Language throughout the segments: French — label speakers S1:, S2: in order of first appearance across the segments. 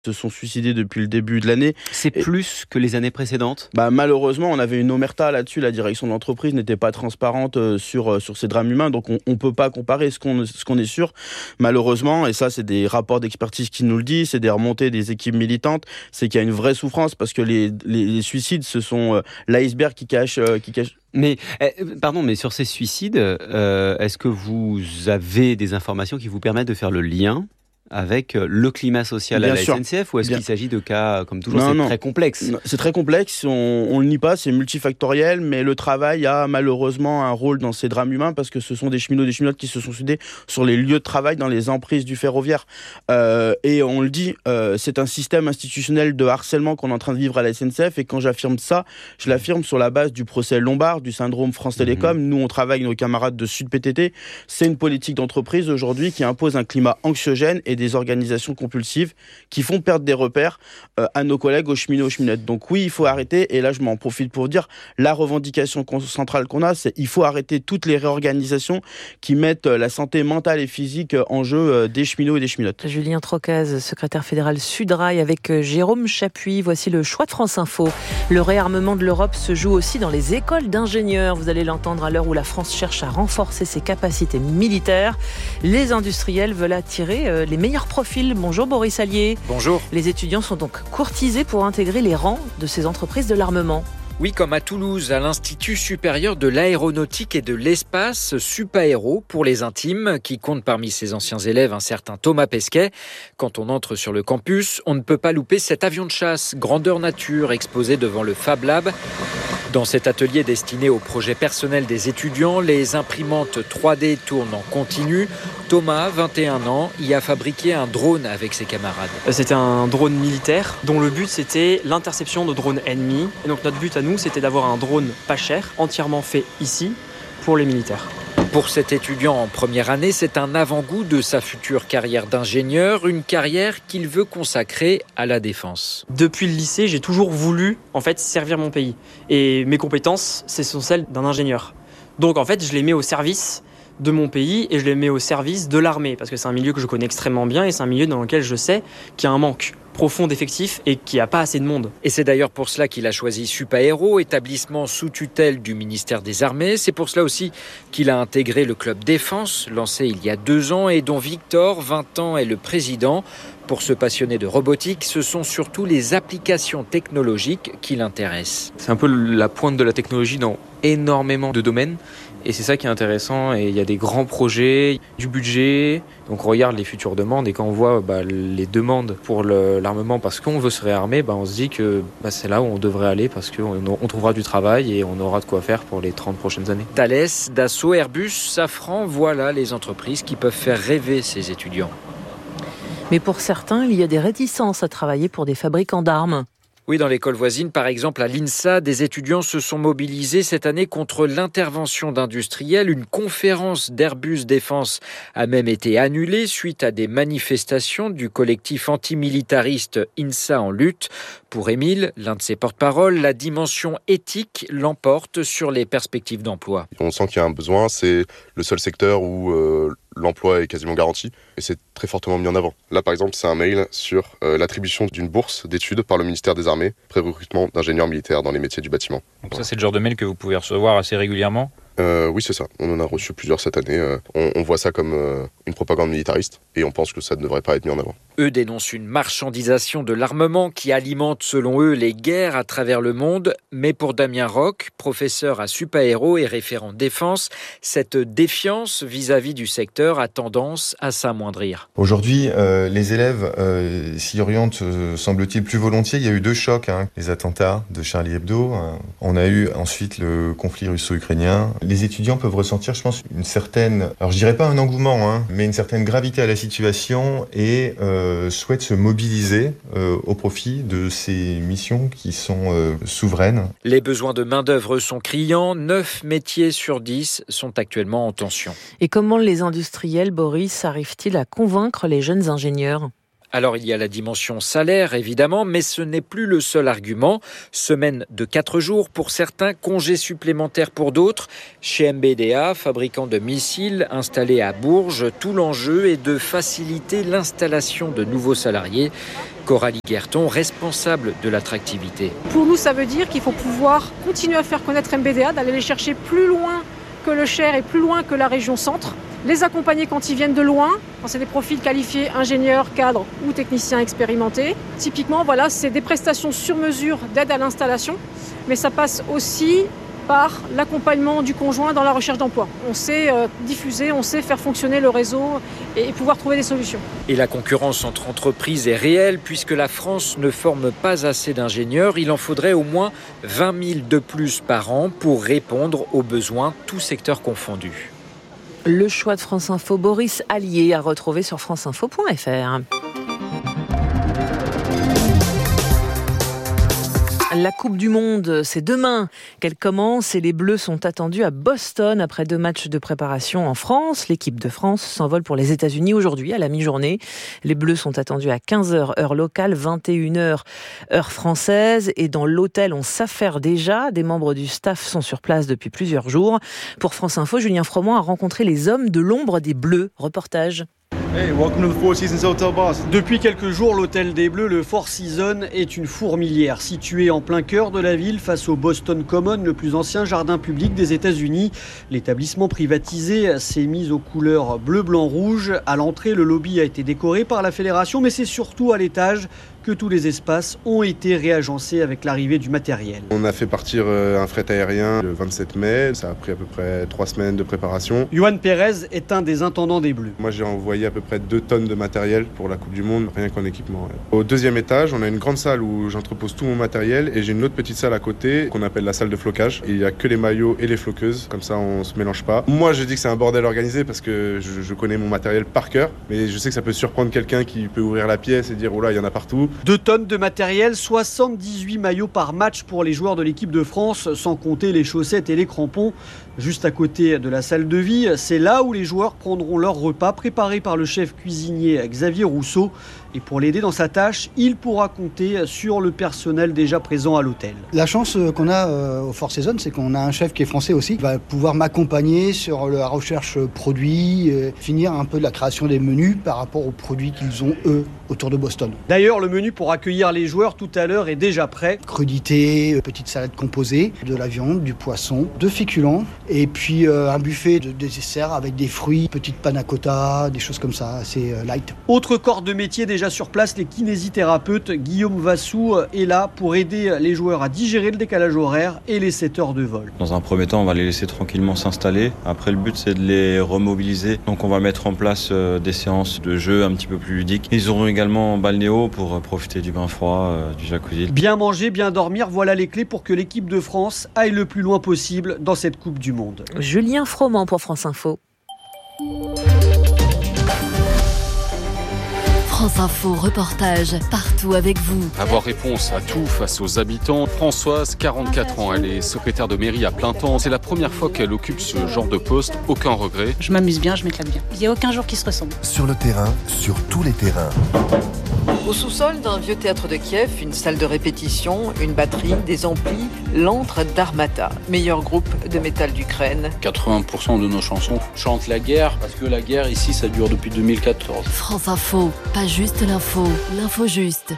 S1: se sont suicidés depuis le début de l'année.
S2: C'est plus que les années précédentes ?
S1: Malheureusement, on avait une omerta là-dessus. La direction de l'entreprise n'était pas transparente sur ces drames humains. Donc, on ne peut pas comparer. Ce qu'on est sûr, malheureusement, et ça, c'est des rapports d'expertise qui nous le disent, c'est des remontées des équipes militantes, c'est qu'il y a une vraie souffrance parce que les suicides, ce sont l'iceberg qui cache...
S2: Mais sur ces suicides, est-ce que vous avez des informations qui vous permettent de faire le lien avec le climat social à la SNCF, ou est-ce qu'il s'agit de cas, comme toujours, très complexe ?
S1: Non, c'est très complexe, on le nie pas, c'est multifactoriel, mais le travail a malheureusement un rôle dans ces drames humains parce que ce sont des cheminots, des cheminotes qui se sont soudés sur les lieux de travail dans les emprises du ferroviaire. Et on le dit, c'est un système institutionnel de harcèlement qu'on est en train de vivre à la SNCF, et quand j'affirme ça, je l'affirme sur la base du procès Lombard, du syndrome France Télécom. Nous, on travaille avec nos camarades de Sud PTT. C'est une politique d'entreprise aujourd'hui qui impose un climat anxiogène et des organisations compulsives qui font perdre des repères à nos collègues, aux cheminots, aux cheminettes. Donc oui, il faut arrêter, et là je m'en profite pour dire, la revendication centrale qu'on a, c'est qu'il faut arrêter toutes les réorganisations qui mettent la santé mentale et physique en jeu des cheminots et des cheminottes.
S3: Julien Trocaz, secrétaire fédéral Sudrail, avec Jérôme Chapuis. Voici le choix de France Info. Le réarmement de l'Europe se joue aussi dans les écoles d'ingénieurs. Vous allez l'entendre à l'heure où la France cherche à renforcer ses capacités militaires. Les industriels veulent attirer les meilleurs profils. Bonjour Boris Allier.
S4: Bonjour.
S3: Les étudiants sont donc courtisés pour intégrer les rangs de ces entreprises de l'armement.
S4: Oui, comme à Toulouse, à l'Institut supérieur de l'aéronautique et de l'espace, Supaéro pour les intimes, qui compte parmi ses anciens élèves un certain Thomas Pesquet. Quand on entre sur le campus, on ne peut pas louper cet avion de chasse, grandeur nature, exposé devant le Fab Lab. Dans cet atelier destiné aux projets personnels des étudiants, les imprimantes 3D tournent en continu. Thomas, 21 ans, y a fabriqué un drone avec ses camarades.
S5: C'était un drone militaire dont le but c'était l'interception de drones ennemis. Et donc notre but à nous c'était d'avoir un drone pas cher, entièrement fait ici pour les militaires.
S4: Pour cet étudiant en première année, c'est un avant-goût de sa future carrière d'ingénieur, une carrière qu'il veut consacrer à la défense.
S5: Depuis le lycée, j'ai toujours voulu servir mon pays. Et mes compétences, ce sont celles d'un ingénieur. Donc je les mets au service de mon pays et je les mets au service de l'armée, parce que c'est un milieu que je connais extrêmement bien et c'est un milieu dans lequel je sais qu'il y a un manque profond d'effectifs et qu'il n'y a pas assez de monde.
S4: Et c'est d'ailleurs pour cela qu'il a choisi Supaéro, établissement sous tutelle du ministère des Armées. C'est pour cela aussi qu'il a intégré le club défense, lancé il y a 2 ans et dont Victor, 20 ans, est le président. Pour ce passionné de robotique, ce sont surtout les applications technologiques qui l'intéressent.
S6: C'est un peu la pointe de la technologie dans énormément de domaines. Et c'est ça qui est intéressant, et il y a des grands projets, du budget, donc on regarde les futures demandes, et quand on voit les demandes pour l'armement parce qu'on veut se réarmer, on se dit que c'est là où on devrait aller parce qu'on trouvera du travail et on aura de quoi faire pour les 30 prochaines années.
S4: Thales, Dassault, Airbus, Safran, voilà les entreprises qui peuvent faire rêver ces étudiants.
S3: Mais pour certains, il y a des réticences à travailler pour des fabricants d'armes.
S4: Oui, dans l'école voisine, par exemple à l'INSA, des étudiants se sont mobilisés cette année contre l'intervention d'industriels. Une conférence d'Airbus Défense a même été annulée suite à des manifestations du collectif antimilitariste INSA en lutte. Pour Émile, l'un de ses porte-parole, la dimension éthique l'emporte sur les perspectives d'emploi.
S7: On sent qu'il y a un besoin, c'est le seul secteur où l'emploi est quasiment garanti et c'est très fortement mis en avant. Là par exemple c'est un mail sur l'attribution d'une bourse d'études par le ministère des Armées, pré-recrutement d'ingénieurs militaires dans les métiers du bâtiment.
S8: Donc ça c'est le genre de mail que vous pouvez recevoir assez régulièrement ?
S7: Oui c'est ça, on en a reçu plusieurs cette année. On voit ça comme une propagande militariste et on pense que ça ne devrait pas être mis en avant.
S4: Eux dénoncent une marchandisation de l'armement qui alimente selon eux les guerres à travers le monde. Mais pour Damien Roch, professeur à Supaéro et référent défense, cette défiance vis-à-vis du secteur a tendance à s'amoindrir.
S9: Aujourd'hui, les élèves s'y orientent, semble-t-il, plus volontiers. Il y a eu 2 chocs, les attentats de Charlie Hebdo. On a eu ensuite le conflit russo-ukrainien. Les étudiants peuvent ressentir, je pense, une certaine, alors je dirais pas un engouement, mais une certaine gravité à la situation et souhaitent se mobiliser au profit de ces missions qui sont souveraines.
S4: Les besoins de main-d'œuvre sont criants. 9 métiers sur 10 sont actuellement en tension.
S3: Et comment les industriels, Boris, arrivent-ils à convaincre les jeunes ingénieurs ?
S4: Alors il y a la dimension salaire évidemment, mais ce n'est plus le seul argument. Semaine de 4 jours pour certains, congés supplémentaires pour d'autres. Chez MBDA, fabricant de missiles installé à Bourges, tout l'enjeu est de faciliter l'installation de nouveaux salariés. Coralie Guerton, responsable de l'attractivité.
S10: Pour nous, ça veut dire qu'il faut pouvoir continuer à faire connaître MBDA, d'aller les chercher plus loin que le Cher et plus loin que la région centre. Les accompagner quand ils viennent de loin, quand c'est des profils qualifiés, ingénieurs, cadres ou techniciens expérimentés. Typiquement, c'est des prestations sur mesure d'aide à l'installation, mais ça passe aussi par l'accompagnement du conjoint dans la recherche d'emploi. On sait diffuser, on sait faire fonctionner le réseau et pouvoir trouver des solutions.
S4: Et la concurrence entre entreprises est réelle puisque la France ne forme pas assez d'ingénieurs. Il en faudrait au moins 20 000 de plus par an pour répondre aux besoins, tous secteurs confondus.
S3: Le choix de France Info, Boris Allier, à retrouver sur franceinfo.fr. La Coupe du Monde, c'est demain qu'elle commence et les Bleus sont attendus à Boston après 2 matchs de préparation en France. L'équipe de France s'envole pour les États-Unis aujourd'hui à la mi-journée. Les Bleus sont attendus à 15h heure locale, 21h heure française. Et dans l'hôtel, on s'affaire déjà. Des membres du staff sont sur place depuis plusieurs jours. Pour France Info, Julien Froment a rencontré les hommes de l'ombre des Bleus. Reportage.
S11: Hey, welcome to the Four Seasons Hotel Boston. Depuis quelques jours, l'hôtel des Bleus, le Four Seasons, est une fourmilière située en plein cœur de la ville face au Boston Common, le plus ancien jardin public des États-Unis. L'établissement privatisé s'est mis aux couleurs bleu, blanc, rouge. À l'entrée, le lobby a été décoré par la fédération, mais c'est surtout à l'étage que tous les espaces ont été réagencés avec l'arrivée du matériel.
S12: On a fait partir un fret aérien le 27 mai. Ça a pris à peu près 3 semaines de préparation.
S11: Yohan Pérez est un des intendants des Bleus.
S12: Moi, j'ai envoyé à peu près 2 tonnes de matériel pour la Coupe du Monde, rien qu'en équipement. Au 2e étage, on a une grande salle où j'entrepose tout mon matériel et j'ai une autre petite salle à côté qu'on appelle la salle de flocage. Et il n'y a que les maillots et les floqueuses, comme ça on se mélange pas. Moi, je dis que c'est un bordel organisé parce que je connais mon matériel par cœur, mais je sais que ça peut surprendre quelqu'un qui peut ouvrir la pièce et dire « Oh là, il y en a partout ».
S11: 2 tonnes de matériel, 78 maillots par match pour les joueurs de l'équipe de France, sans compter les chaussettes et les crampons. Juste à côté de la salle de vie, c'est là où les joueurs prendront leur repas préparé par le chef cuisinier Xavier Rousseau. Et pour l'aider dans sa tâche, il pourra compter sur le personnel déjà présent à l'hôtel.
S13: La chance qu'on a au Four Seasons, c'est qu'on a un chef qui est français aussi, qui va pouvoir m'accompagner sur la recherche produits, finir un peu de la création des menus par rapport aux produits qu'ils ont, eux, autour de Boston.
S11: D'ailleurs, le menu pour accueillir les joueurs tout à l'heure est déjà prêt.
S13: Crudité, petite salade composée, de la viande, du poisson, 2 féculents, et puis un buffet de dessert avec des fruits, petite panna cotta, des choses comme ça, assez light.
S11: Autre corps de métier déjà sur place, les kinésithérapeutes. Guillaume Vassou est là pour aider les joueurs à digérer le décalage horaire et les 7 heures de vol.
S14: Dans un premier temps, on va les laisser tranquillement s'installer. Après, le but, c'est de les remobiliser. Donc, on va mettre en place des séances de jeu un petit peu plus ludiques. Ils auront également balnéo pour profiter du bain froid, du jacuzzi.
S11: Bien manger, bien dormir, voilà les clés pour que l'équipe de France aille le plus loin possible dans cette Coupe du Monde.
S3: Julien Froment pour France Info.
S15: France Info, reportage partout avec vous.
S16: Avoir réponse à tout face aux habitants. Françoise, 44 ans, elle est secrétaire de mairie à plein temps. C'est la première fois qu'elle occupe ce genre de poste. Aucun regret.
S17: Je m'amuse bien, je m'éclate bien. Il n'y a aucun jour qui se ressemble.
S18: Sur le terrain, sur tous les terrains.
S19: Au sous-sol d'un vieux théâtre de Kiev, une salle de répétition, une batterie, des amplis, l'antre d'Armata, meilleur groupe de métal d'Ukraine.
S20: 80% de nos chansons chantent la guerre, parce que la guerre ici, ça dure depuis 2014.
S15: France Info, pas juste l'info, l'info juste.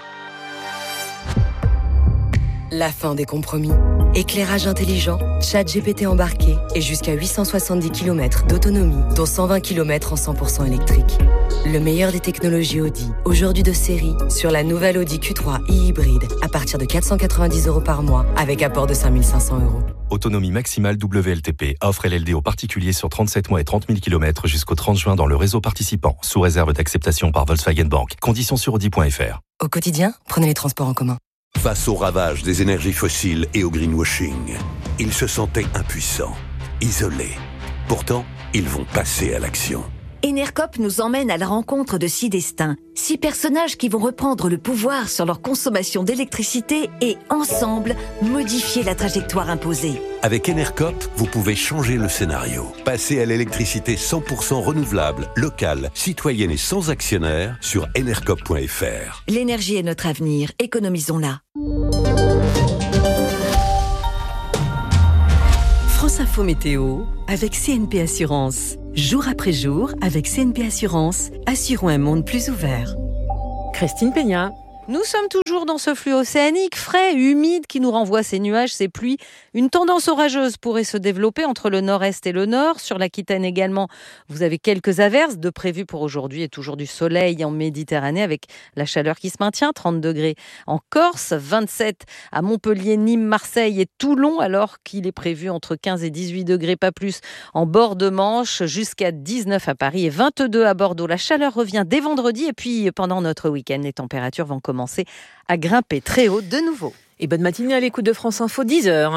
S21: La fin des compromis. Éclairage intelligent, ChatGPT embarqué et jusqu'à 870 km d'autonomie, dont 120 km en 100% électrique. Le meilleur des technologies Audi, aujourd'hui de série, sur la nouvelle Audi Q3 e-hybride, à partir de 490 € par mois, avec apport de 5 500 €.
S22: Autonomie maximale WLTP, offre LLD aux particuliers sur 37 mois et 30 000 km jusqu'au 30 juin dans le réseau participant, sous réserve d'acceptation par Volkswagen Bank. Conditions sur Audi.fr.
S21: Au quotidien, prenez les transports en commun.
S18: Face au ravage des énergies fossiles et au greenwashing, ils se sentaient impuissants, isolés. Pourtant, ils vont passer à l'action.
S23: Enercop nous emmène à la rencontre de 6 destins. 6 personnages qui vont reprendre le pouvoir sur leur consommation d'électricité et, ensemble, modifier la trajectoire imposée.
S18: Avec Enercop, vous pouvez changer le scénario. Passer à l'électricité 100% renouvelable, locale, citoyenne et sans actionnaire sur enercop.fr.
S23: L'énergie est notre avenir, économisons-la.
S24: France Info Météo avec CNP Assurance. Jour après jour, avec CNP Assurance, assurons un monde plus ouvert.
S3: Christine Peña.
S1: Nous sommes toujours dans ce flux océanique frais, humide, qui nous renvoie ces nuages, ces pluies. Une tendance orageuse pourrait se développer entre le nord-est et le nord. Sur l'Aquitaine également, vous avez quelques averses de prévues pour aujourd'hui et toujours du soleil en Méditerranée avec la chaleur qui se maintient. 30 degrés en Corse, 27 à Montpellier, Nîmes, Marseille et Toulon, alors qu'il est prévu entre 15 et 18 degrés, pas plus, en bord de Manche, jusqu'à 19 à Paris et 22 à Bordeaux. La chaleur revient dès vendredi et puis pendant notre week-end, les températures vont commencer à grimper très haut de nouveau.
S3: Et bonne matinée à l'écoute de France Info, 10h.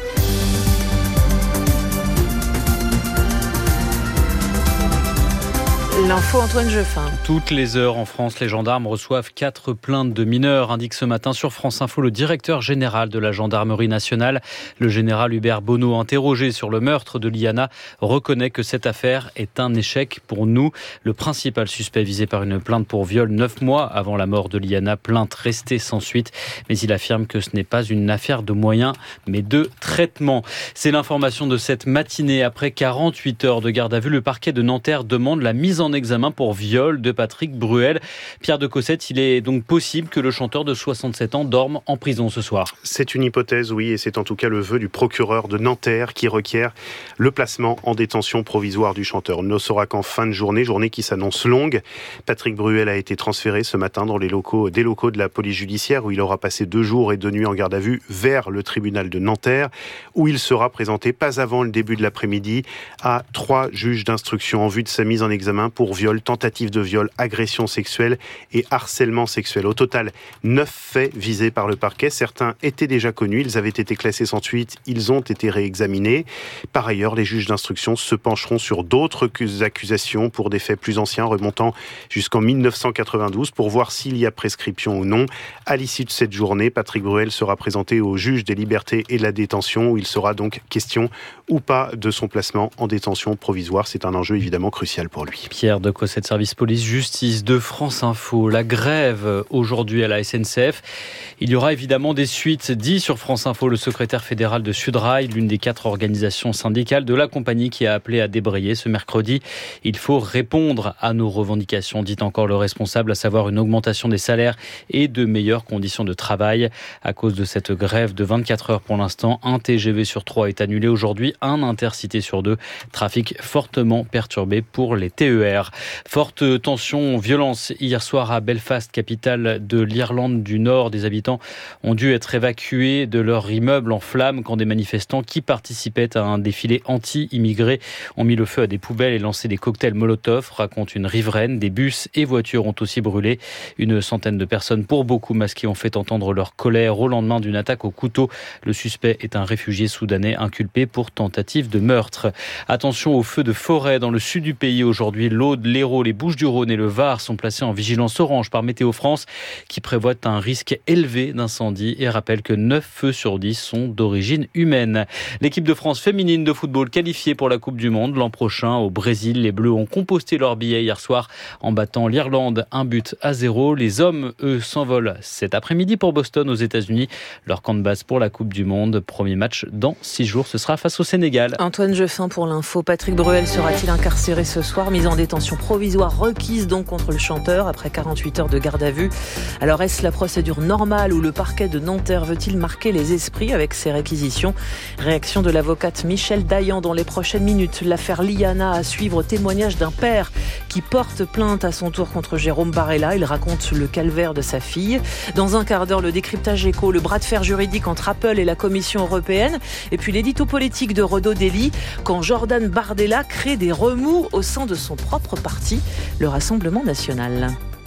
S3: L'info, Antoine Jeffin.
S2: Toutes les heures en France, les gendarmes reçoivent 4 plaintes de mineurs, indique ce matin sur France Info le directeur général de la gendarmerie nationale. Le général Hubert Bonneau, interrogé sur le meurtre de Liana, reconnaît que cette affaire est un échec pour nous. Le principal suspect visé par une plainte pour viol 9 mois avant la mort de Liana, plainte restée sans suite. Mais il affirme que ce n'est pas une affaire de moyens, mais de traitement. C'est l'information de cette matinée. Après 48 heures de garde à vue, le parquet de Nanterre demande la mise en examen pour viol de Patrick Bruel. Pierre de Cossette, il est donc possible que le chanteur de 67 ans dorme en prison ce soir.
S5: C'est une hypothèse, oui, et c'est en tout cas le vœu du procureur de Nanterre qui requiert le placement en détention provisoire du chanteur. On ne saura qu'en fin de journée qui s'annonce longue. Patrick Bruel a été transféré ce matin dans des locaux de la police judiciaire où il aura passé 2 jours et 2 nuits en garde à vue vers le tribunal de Nanterre où il sera présenté pas avant le début de l'après-midi à 3 juges d'instruction en vue de sa mise en examen pour viol, tentative de viol, agression sexuelle et harcèlement sexuel. Au total, 9 faits visés par le parquet. Certains étaient déjà connus, ils avaient été classés sans suite, ils ont été réexaminés. Par ailleurs, les juges d'instruction se pencheront sur d'autres accusations pour des faits plus anciens remontant jusqu'en 1992 pour voir s'il y a prescription ou non. À l'issue de cette journée, Patrick Bruel sera présenté au juge des libertés et de la détention où il sera donc question ou pas de son placement en détention provisoire. C'est un enjeu évidemment crucial pour lui.
S2: Pierre de Cossette, service police-justice de France Info. La grève aujourd'hui à la SNCF. Il y aura évidemment des suites, dit sur France Info le secrétaire fédéral de Sudrail, l'une des 4 organisations syndicales de la compagnie qui a appelé à débrayer ce mercredi. Il faut répondre à nos revendications, dit encore le responsable, à savoir une augmentation des salaires et de meilleures conditions de travail. À cause de cette grève de 24 heures pour l'instant, un TGV sur 3 est annulé aujourd'hui, un Intercité sur 2. Trafic fortement perturbé pour les TER. Forte tension, violence hier soir à Belfast, capitale de l'Irlande du Nord. Des habitants ont dû être évacués de leur immeuble en flammes quand des manifestants qui participaient à un défilé anti-immigrés ont mis le feu à des poubelles et lancé des cocktails Molotov, raconte une riveraine. Des bus et voitures ont aussi brûlé. Une centaine de personnes, pour beaucoup masquées, ont fait entendre leur colère au lendemain d'une attaque au couteau. Le suspect est un réfugié soudanais inculpé pour tentative de meurtre. Attention aux feux de forêt dans le sud du pays aujourd'hui. L'Aude, l'Hérault, les Bouches-du-Rhône et le Var sont placés en vigilance orange par Météo France qui prévoit un risque élevé d'incendie et rappelle que 9 feux sur 10 sont d'origine humaine. L'équipe de France féminine de football qualifiée pour la Coupe du Monde l'an prochain au Brésil. Les Bleus ont composté leur billet hier soir en battant l'Irlande 1-0. Les hommes, eux, s'envolent cet après-midi pour Boston aux États-Unis. Leur camp de base pour la Coupe du Monde. Premier match dans 6 jours, ce sera face au Sénégal.
S3: Antoine Jeffin pour l'info. Patrick Bruel sera-t-il incarcéré ce soir? Mise en détention provisoire requise donc contre le chanteur après 48 heures de garde à vue. Alors est-ce la procédure normale ou le parquet de Nanterre veut-il marquer les esprits avec ses réquisitions? Réaction de l'avocate Michel Dayan dans les prochaines minutes. L'affaire Liana à suivre, témoignage d'un père qui porte plainte à son tour contre Jérôme Barella. Il raconte le calvaire de sa fille. Dans un quart d'heure, le décryptage éco, le bras de fer juridique entre Apple et la Commission européenne. Et puis l'édito politique de Renaud Dely, quand Jordan Bardella crée des remous au sein de son propre parti, le Rassemblement national.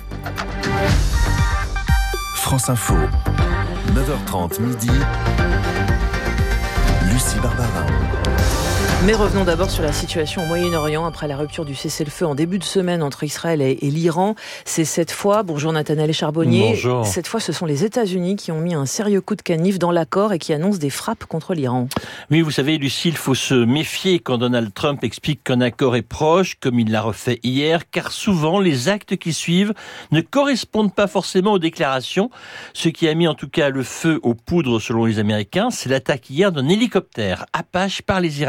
S6: France Info, 9h30 midi, Lucie Barbarin.
S3: Mais revenons d'abord sur la situation au Moyen-Orient après la rupture du cessez-le-feu en début de semaine entre Israël et l'Iran. C'est cette fois, bonjour Nathanaël Charbonnier,
S25: bonjour.
S3: Cette fois ce sont les États-Unis qui ont mis un sérieux coup de canif dans l'accord et qui annoncent des frappes contre l'Iran.
S25: Oui, vous savez Lucie, il faut se méfier quand Donald Trump explique qu'un accord est proche, comme il l'a refait hier, car souvent les actes qui suivent ne correspondent pas forcément aux déclarations. Ce qui a mis en tout cas le feu aux poudres selon les Américains, c'est l'attaque hier d'un hélicoptère Apache par les Iraniens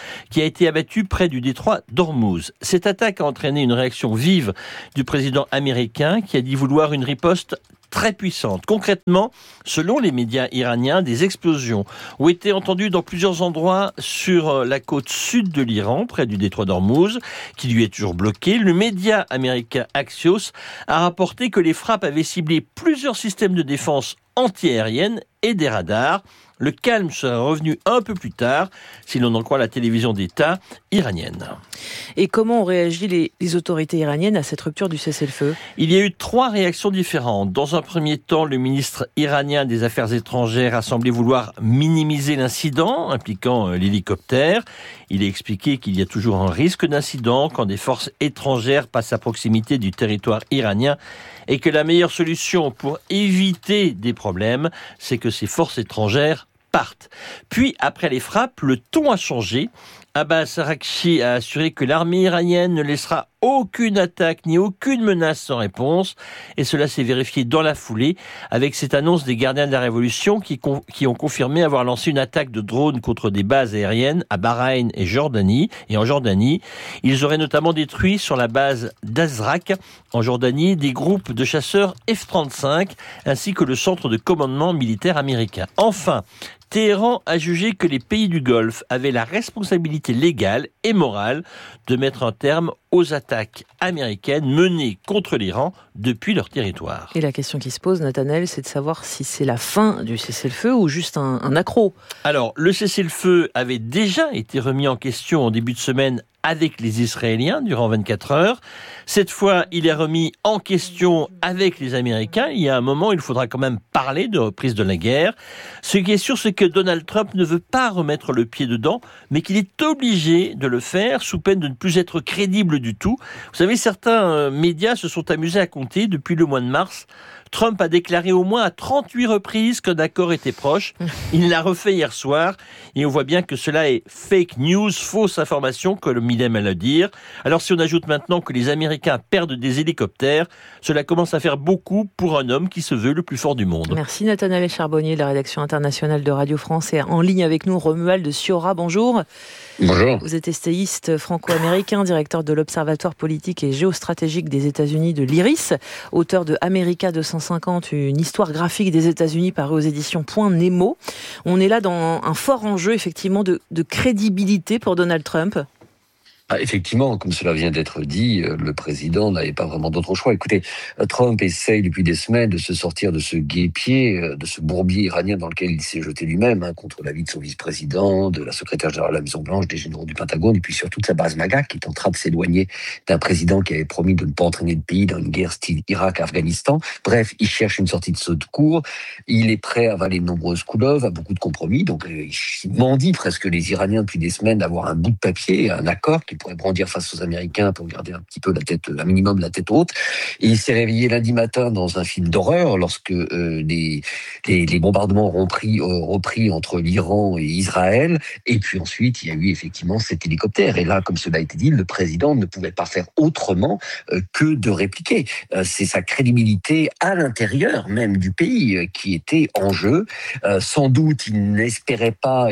S25: qui a été abattu près du détroit d'Ormuz. Cette attaque a entraîné une réaction vive du président américain qui a dit vouloir une riposte très puissante. Concrètement, selon les médias iraniens, des explosions ont été entendues dans plusieurs endroits sur la côte sud de l'Iran, près du détroit d'Ormuz, qui lui est toujours bloqué. Le média américain Axios a rapporté que les frappes avaient ciblé plusieurs systèmes de défense anti-aérienne et des radars. Le calme sera revenu un peu plus tard, si l'on en croit la télévision d'État iranienne.
S3: Et comment ont réagi les autorités iraniennes à cette rupture du cessez-le-feu ?
S25: Il y a eu 3 réactions différentes. Dans un premier temps, le ministre iranien des Affaires étrangères a semblé vouloir minimiser l'incident impliquant l'hélicoptère. Il a expliqué qu'il y a toujours un risque d'incident quand des forces étrangères passent à proximité du territoire iranien et que la meilleure solution pour éviter des problèmes, c'est que ces forces étrangères partent. Puis, après les frappes, le ton a changé. Abbas Araghchi a assuré que l'armée iranienne ne laissera aucune attaque ni aucune menace sans réponse. Et cela s'est vérifié dans la foulée avec cette annonce des gardiens de la Révolution qui ont confirmé avoir lancé une attaque de drones contre des bases aériennes à Bahreïn et Jordanie. Et en Jordanie, ils auraient notamment détruit sur la base d'Azraq, en Jordanie, des groupes de chasseurs F-35 ainsi que le centre de commandement militaire américain. Enfin, Téhéran a jugé que les pays du Golfe avaient la responsabilité légale et morale de mettre un terme aux attaques américaines menées contre l'Iran depuis leur territoire.
S3: Et la question qui se pose, Nathanaël, c'est de savoir si c'est la fin du cessez-le-feu ou juste un accroc.
S25: Alors, le cessez-le-feu avait déjà été remis en question en début de semaine avec les Israéliens durant 24 heures. Cette fois, il est remis en question avec les Américains. Il y a un moment, il faudra quand même parler de reprise de la guerre. Ce qui est sûr, c'est que Donald Trump ne veut pas remettre le pied dedans, mais qu'il est obligé de le faire sous peine de ne plus être crédible du tout. Vous savez, certains médias se sont amusés à compter depuis le mois de mars. Trump a déclaré au moins à 38 reprises qu'un accord était proche. Il l'a refait hier soir et on voit bien que cela est fake news, fausse information, comme il aime à le dire. Alors si on ajoute maintenant que les Américains perdent des hélicoptères, cela commence à faire beaucoup pour un homme qui se veut le plus fort du monde.
S3: Merci Nathanaël Charbonnier de la rédaction internationale de Radio France et en ligne avec nous Romuald Siora. Bonjour.
S4: Bonjour.
S3: Vous êtes essayiste franco-américain, directeur de l'Observatoire politique et géostratégique des États-Unis de l'IRIS, auteur de America 250, une histoire graphique des États-Unis parue aux éditions Point Nemo. On est là dans un fort enjeu effectivement de crédibilité pour Donald Trump.
S4: Effectivement, comme cela vient d'être dit, le président n'avait pas vraiment d'autre choix. Écoutez, Trump essaye depuis des semaines de se sortir de ce guêpier, de ce bourbier iranien dans lequel il s'est jeté lui-même, contre l'avis de son vice-président, de la secrétaire générale de la Maison-Blanche, des généraux du Pentagone, et puis surtout de sa base MAGA, qui est en train de s'éloigner d'un président qui avait promis de ne pas entraîner le pays dans une guerre style Irak-Afghanistan. Bref, il cherche une sortie de secours. Il est prêt à avaler de nombreuses couleuvres, à beaucoup de compromis. Donc, il mendie presque les Iraniens depuis des semaines d'avoir un bout de papier, un accord qui pourrait brandir face aux Américains pour garder un petit peu la tête, un minimum la tête haute. Et il s'est réveillé lundi matin dans un film d'horreur lorsque les bombardements ont repris entre l'Iran et Israël. Et puis ensuite, il y a eu effectivement cet hélicoptère. Et là, comme cela a été dit, le président ne pouvait pas faire autrement que de répliquer. C'est sa crédibilité à l'intérieur même du pays qui était en jeu. Sans doute, il n'espérait pas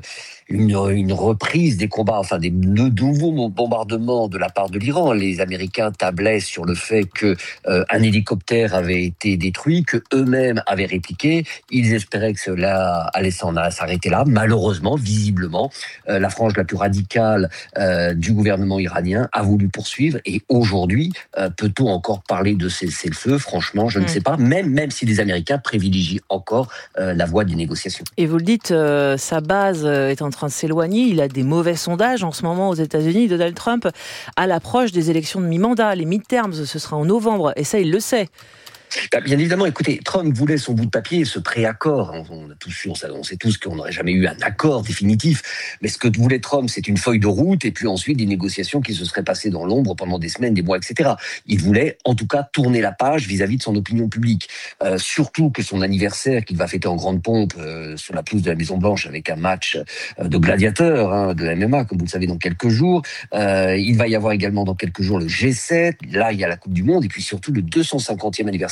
S4: une reprise des combats, enfin de nouveaux bombardements de la part de l'Iran. Les Américains tablaient sur le fait que un hélicoptère avait été détruit, que eux-mêmes avaient répliqué. Ils espéraient que cela allait s'arrêter là. Malheureusement, visiblement, la frange la plus radicale du gouvernement iranien a voulu poursuivre. Et aujourd'hui, peut-on encore parler de cessez-le-feu ? Franchement, je ne sais pas. Même si les Américains privilégient encore la voie des négociations.
S3: Et vous le dites, sa base est en train de s'éloigner. Il a des mauvais sondages en ce moment aux États-Unis. Donald Trump, à l'approche des élections de mi-mandat, les midterms, ce sera en novembre, et ça, il le sait.
S4: Bien évidemment, écoutez, Trump voulait son bout de papier, ce préaccord. On sait tous qu'on n'aurait jamais eu un accord définitif. Mais ce que voulait Trump, c'est une feuille de route et puis ensuite des négociations qui se seraient passées dans l'ombre pendant des semaines, des mois, etc. Il voulait, en tout cas, tourner la page vis-à-vis de son opinion publique. Surtout que son anniversaire, qu'il va fêter en grande pompe sur la pelouse de la Maison-Blanche avec un match de gladiateurs, de MMA, comme vous le savez, dans quelques jours. Il va y avoir également dans quelques jours le G7. Là, il y a la Coupe du Monde et puis surtout le 250e anniversaire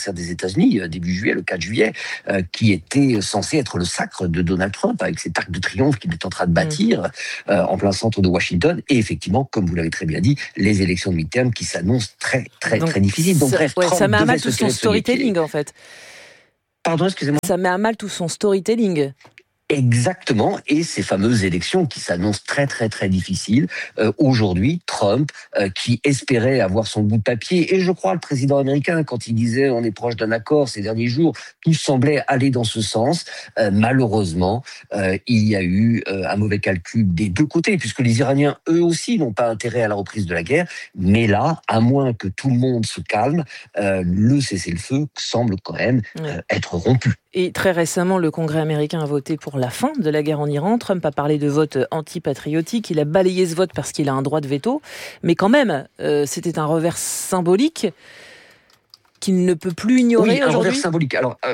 S4: anniversaire des États-Unis, début juillet, le 4 juillet, qui était censé être le sacre de Donald Trump, avec cet arc de triomphe qu'il est en train de bâtir en plein centre de Washington. Et effectivement, comme vous l'avez très bien dit, les élections de midterm qui s'annoncent très difficiles. Donc bref,
S3: ça met à mal tout son storytelling, en fait.
S4: Pardon, excusez-moi.
S3: Ça met à mal tout son storytelling.
S4: Exactement, et ces fameuses élections qui s'annoncent très difficiles. Aujourd'hui, Trump, qui espérait avoir son bout de papier, et je crois le président américain, quand il disait on est proche d'un accord ces derniers jours, tout semblait aller dans ce sens. Malheureusement, il y a eu un mauvais calcul des deux côtés, puisque les Iraniens, eux aussi, n'ont pas intérêt à la reprise de la guerre. Mais là, à moins que tout le monde se calme, le cessez-le-feu semble quand même être rompu.
S3: Et très récemment, le Congrès américain a voté pour la fin de la guerre en Iran. Trump a parlé de vote anti-patriotique. Il a balayé ce vote parce qu'il a un droit de veto. Mais quand même, c'était un revers symbolique qu'il ne peut plus ignorer aujourd'hui.
S4: Oui, un revers symbolique.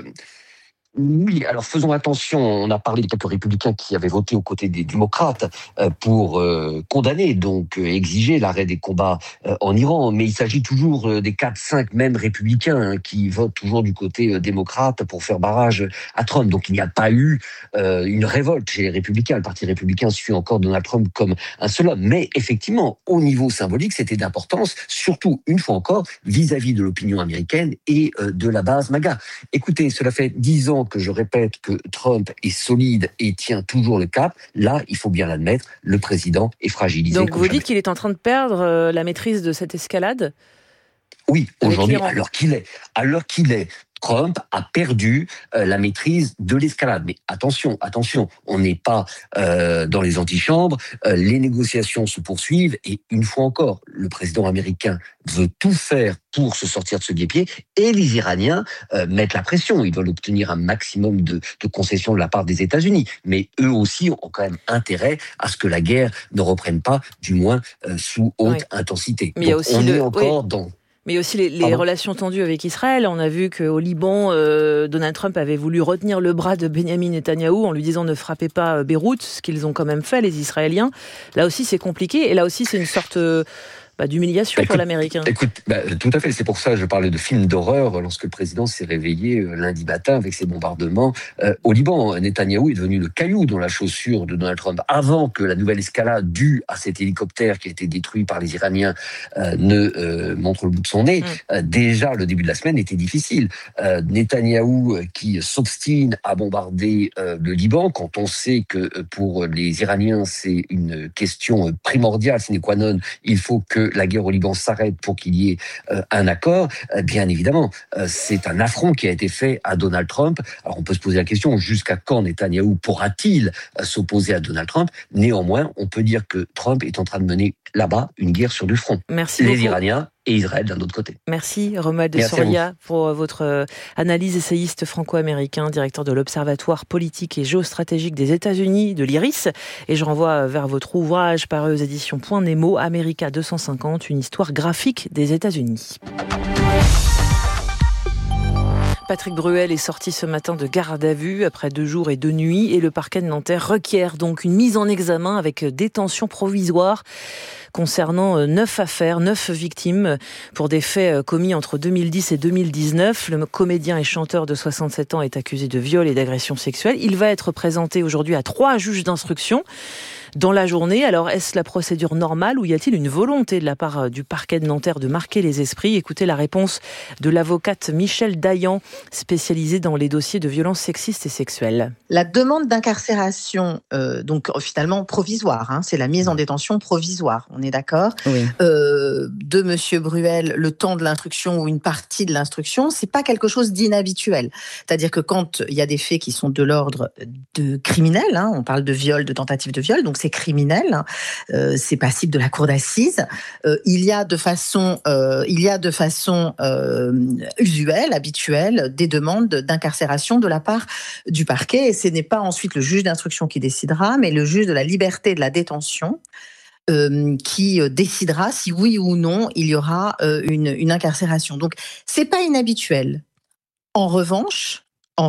S4: Oui, alors faisons attention, on a parlé de quelques républicains qui avaient voté aux côtés des démocrates pour condamner, donc exiger l'arrêt des combats en Iran, mais il s'agit toujours des 4-5 mêmes républicains qui votent toujours du côté démocrate pour faire barrage à Trump. Donc il n'y a pas eu une révolte chez les républicains, le parti républicain suit encore Donald Trump comme un seul homme, mais effectivement, au niveau symbolique, c'était d'importance, surtout, une fois encore, vis-à-vis de l'opinion américaine et de la base MAGA. Écoutez, cela fait 10 ans que je répète que Trump est solide et tient toujours le cap. Là, il faut bien l'admettre, le président est fragilisé.
S3: Donc vous dites qu'il est en train de perdre la maîtrise de cette escalade ?
S4: Oui, aujourd'hui, à l'heure qu'il est, Trump a perdu la maîtrise de l'escalade. Mais attention, on n'est pas dans les antichambres, les négociations se poursuivent et une fois encore, le président américain veut tout faire pour se sortir de ce guêpier et les Iraniens mettent la pression. Ils veulent obtenir un maximum de concessions de la part des États-Unis. Mais eux aussi ont quand même intérêt à ce que la guerre ne reprenne pas, du moins sous haute intensité.
S3: Mais
S4: donc, on est encore dans...
S3: Mais aussi les relations tendues avec Israël. On a vu qu'au Liban, Donald Trump avait voulu retenir le bras de Benyamin Netanyahou en lui disant ne frappez pas Beyrouth, ce qu'ils ont quand même fait, les Israéliens. Là aussi, c'est compliqué. Et là aussi, c'est une sorte d'humiliation pour l'Américain.
S4: Écoute, tout à fait. C'est pour ça que je parlais de film d'horreur lorsque le président s'est réveillé lundi matin avec ses bombardements au Liban. Netanyahou est devenu le caillou dans la chaussure de Donald Trump. Avant que la nouvelle escalade due à cet hélicoptère qui a été détruit par les Iraniens ne montre le bout de son nez, déjà le début de la semaine était difficile. Netanyahou qui s'obstine à bombarder le Liban quand on sait que pour les Iraniens c'est une question primordiale, sine qua non, il faut que la guerre au Liban s'arrête pour qu'il y ait un accord, bien évidemment, c'est un affront qui a été fait à Donald Trump. Alors on peut se poser la question, jusqu'à quand Netanyahou pourra-t-il s'opposer à Donald Trump ? Néanmoins, on peut dire que Trump est en train de mener là-bas une guerre sur deux fronts.
S3: Merci
S4: les
S3: beaucoup.
S4: Iraniens et Israël d'un autre côté.
S3: Merci Romuald Soria pour votre analyse, essayiste franco-américain, directeur de l'Observatoire politique et géostratégique des États-Unis, de l'IRIS. Et je renvoie vers votre ouvrage paru aux éditions Point Nemo, America 250, une histoire graphique des États-Unis. Patrick Bruel est sorti ce matin de garde à vue après 2 jours et 2 nuits et le parquet de Nanterre requiert donc une mise en examen avec détention provisoire concernant 9 affaires, 9 victimes pour des faits commis entre 2010 et 2019. Le comédien et chanteur de 67 ans est accusé de viol et d'agression sexuelle. Il va être présenté aujourd'hui à 3 juges d'instruction dans la journée. Alors, est-ce la procédure normale ou y a-t-il une volonté de la part du parquet de Nanterre de marquer les esprits ? Écoutez la réponse de l'avocate Michèle Dayan, spécialisée dans les dossiers de violences sexistes et sexuelles.
S7: La demande d'incarcération, donc finalement provisoire, c'est la mise en détention provisoire, on est d'accord, de Monsieur Bruel, le temps de l'instruction ou une partie de l'instruction, c'est pas quelque chose d'inhabituel. C'est-à-dire que quand il y a des faits qui sont de l'ordre de criminel, on parle de viol, de tentative de viol, donc c'est criminel, c'est passible de la cour d'assises. Il y a de façon usuelle, habituelle, des demandes d'incarcération de la part du parquet. Et ce n'est pas ensuite le juge d'instruction qui décidera, mais le juge de la liberté et de la détention qui décidera si oui ou non il y aura une incarcération. Donc c'est pas inhabituel. En revanche,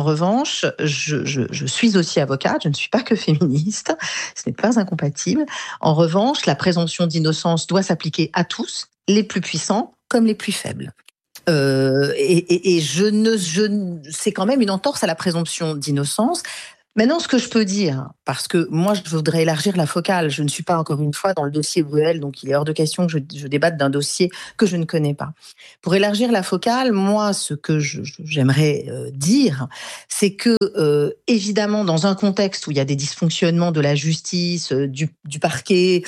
S7: je suis aussi avocate, je ne suis pas que féministe, ce n'est pas incompatible. En revanche, la présomption d'innocence doit s'appliquer à tous, les plus puissants comme les plus faibles. Et c'est quand même une entorse à la présomption d'innocence. Maintenant, ce que je peux dire, parce que moi, je voudrais élargir la focale. Je ne suis pas, encore une fois, dans le dossier Bruel, donc il est hors de question que je débatte d'un dossier que je ne connais pas. Pour élargir la focale, moi, ce que j'aimerais dire, c'est que, évidemment, dans un contexte où il y a des dysfonctionnements de la justice, du parquet,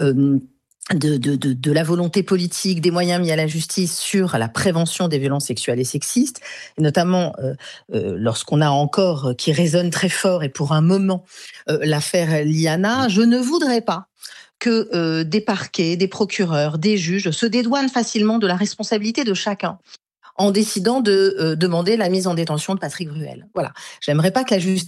S7: de la volonté politique, des moyens mis à la justice sur la prévention des violences sexuelles et sexistes, et notamment lorsqu'on a encore, qui résonne très fort et pour un moment, l'affaire Liana, je ne voudrais pas que des parquets, des procureurs, des juges se dédouanent facilement de la responsabilité de chacun en décidant de demander la mise en détention de Patrick Bruel. Voilà. J'aimerais pas que la justice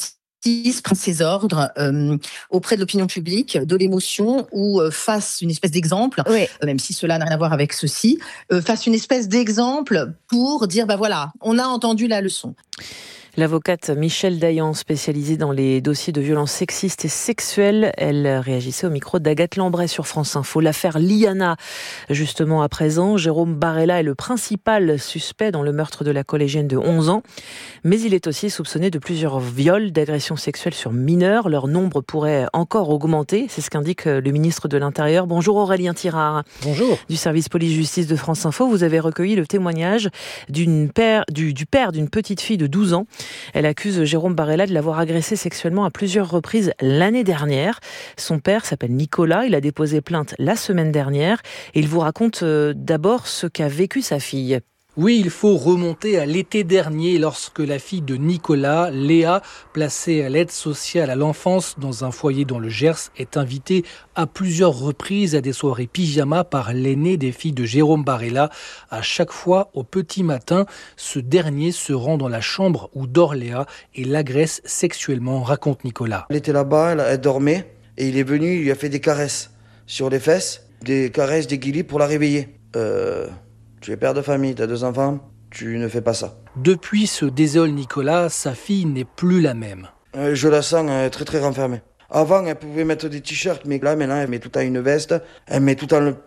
S7: prenne ses ordres auprès de l'opinion publique, de l'émotion, ou fasse une espèce d'exemple, même si cela n'a rien à voir avec ceci, fasse une espèce d'exemple pour dire, voilà, on a entendu la leçon.
S3: L'avocate Michèle Dayan, spécialisée dans les dossiers de violences sexistes et sexuelles, elle réagissait au micro d'Agathe Lambray sur France Info. L'affaire Liana, justement à présent, Jérôme Barella est le principal suspect dans le meurtre de la collégienne de 11 ans. Mais il est aussi soupçonné de plusieurs viols, d'agressions sexuelles sur mineurs. Leur nombre pourrait encore augmenter, c'est ce qu'indique le ministre de l'Intérieur. Bonjour Aurélien Tirard.
S8: Bonjour.
S3: Du service police-justice de France Info, vous avez recueilli le témoignage du père d'une petite fille de 12 ans. Elle accuse Jérôme Barella de l'avoir agressée sexuellement à plusieurs reprises l'année dernière. Son père s'appelle Nicolas, il a déposé plainte la semaine dernière et il vous raconte d'abord ce qu'a vécu sa fille.
S8: Oui, il faut remonter à l'été dernier lorsque la fille de Nicolas, Léa, placée à l'aide sociale à l'enfance dans un foyer dans le Gers, est invitée à plusieurs reprises à des soirées pyjama par l'aîné des filles de Jérôme Barella. À chaque fois, au petit matin, ce dernier se rend dans la chambre où dort Léa et l'agresse sexuellement, raconte Nicolas.
S9: Elle était là-bas, elle dormait et il est venu, il lui a fait des caresses sur les fesses, des caresses, des guilis pour la réveiller. Tu es père de famille, tu as 2 enfants, tu ne fais pas ça.
S8: Depuis se désole Nicolas, sa fille n'est plus la même.
S9: Je la sens très très renfermée. Avant, elle pouvait mettre des t-shirts, mais là maintenant, elle met tout le temps une veste, elle met tout le temps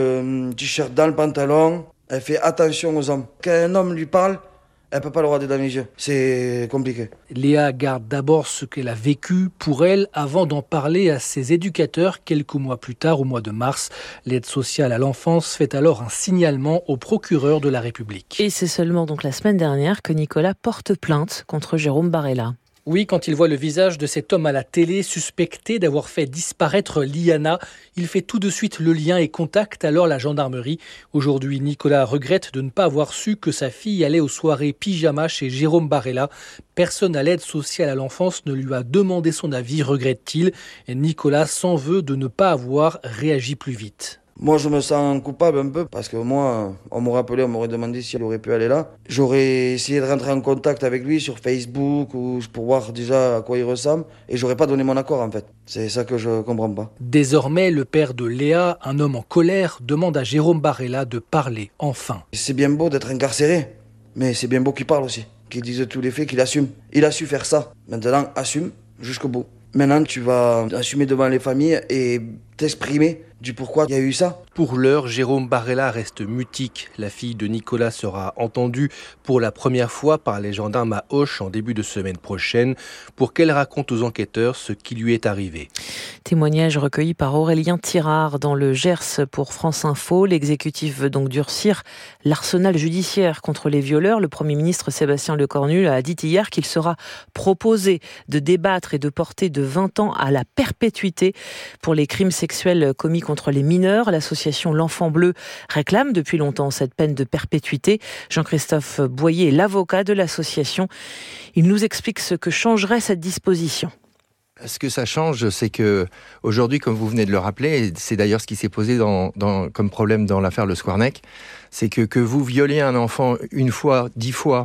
S9: le t-shirt dans le pantalon, elle fait attention aux hommes. Quand un homme lui parle, elle peut pas le regarder dans les yeux. C'est compliqué.
S8: Léa garde d'abord ce qu'elle a vécu pour elle avant d'en parler à ses éducateurs quelques mois plus tard, au mois de mars. L'aide sociale à l'enfance fait alors un signalement au procureur de la République.
S3: Et c'est seulement donc la semaine dernière que Nicolas porte plainte contre Jérôme Barella.
S8: Oui, quand il voit le visage de cet homme à la télé suspecté d'avoir fait disparaître Liana, il fait tout de suite le lien et contacte alors la gendarmerie. Aujourd'hui, Nicolas regrette de ne pas avoir su que sa fille allait aux soirées pyjama chez Jérôme Barella. Personne à l'aide sociale à l'enfance ne lui a demandé son avis, regrette-t-il. Et Nicolas s'en veut de ne pas avoir réagi plus vite.
S9: Moi, je me sens coupable un peu parce que moi, on m'aurait appelé, on m'aurait demandé si elle aurait pu aller là. J'aurais essayé de rentrer en contact avec lui sur Facebook ou pour voir déjà à quoi il ressemble et j'aurais pas donné mon accord en fait. C'est ça que je comprends pas.
S8: Désormais, le père de Léa, un homme en colère, demande à Jérôme Barella de parler enfin.
S9: C'est bien beau d'être incarcéré, mais c'est bien beau qu'il parle aussi, qu'il dise tous les faits, qu'il assume. Il a su faire ça. Maintenant, assume jusqu'au bout. Maintenant, tu vas assumer devant les familles et t'exprimer du pourquoi il y a eu ça.
S8: Pour l'heure, Jérôme Barella reste mutique. La fille de Nicolas sera entendue pour la première fois par les gendarmes à Auch en début de semaine prochaine pour qu'elle raconte aux enquêteurs ce qui lui est arrivé.
S3: Témoignage recueilli par Aurélien Tirard dans le Gers pour France Info. L'exécutif veut donc durcir l'arsenal judiciaire contre les violeurs. Le Premier ministre Sébastien Lecornu a dit hier qu'il sera proposé de débattre et de porter de 20 ans à la perpétuité pour les crimes sexuels commis contre les mineurs. L'association L'Enfant Bleu réclame depuis longtemps cette peine de perpétuité. Jean-Christophe Boyer est l'avocat de l'association. Il nous explique ce que changerait cette disposition.
S10: Ce que ça change, c'est que aujourd'hui, comme vous venez de le rappeler, et c'est d'ailleurs ce qui s'est posé comme problème dans l'affaire Le Squarnec, c'est que vous violez un enfant 1 fois, 10 fois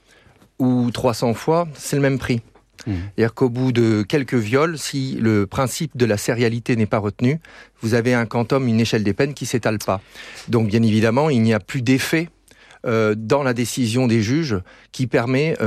S10: ou 300 fois, c'est le même prix. C'est-à-dire qu'au bout de quelques viols, si le principe de la sérialité n'est pas retenu, vous avez un quantum, une échelle des peines qui ne s'étale pas. Donc bien évidemment, il n'y a plus d'effet dans la décision des juges qui permet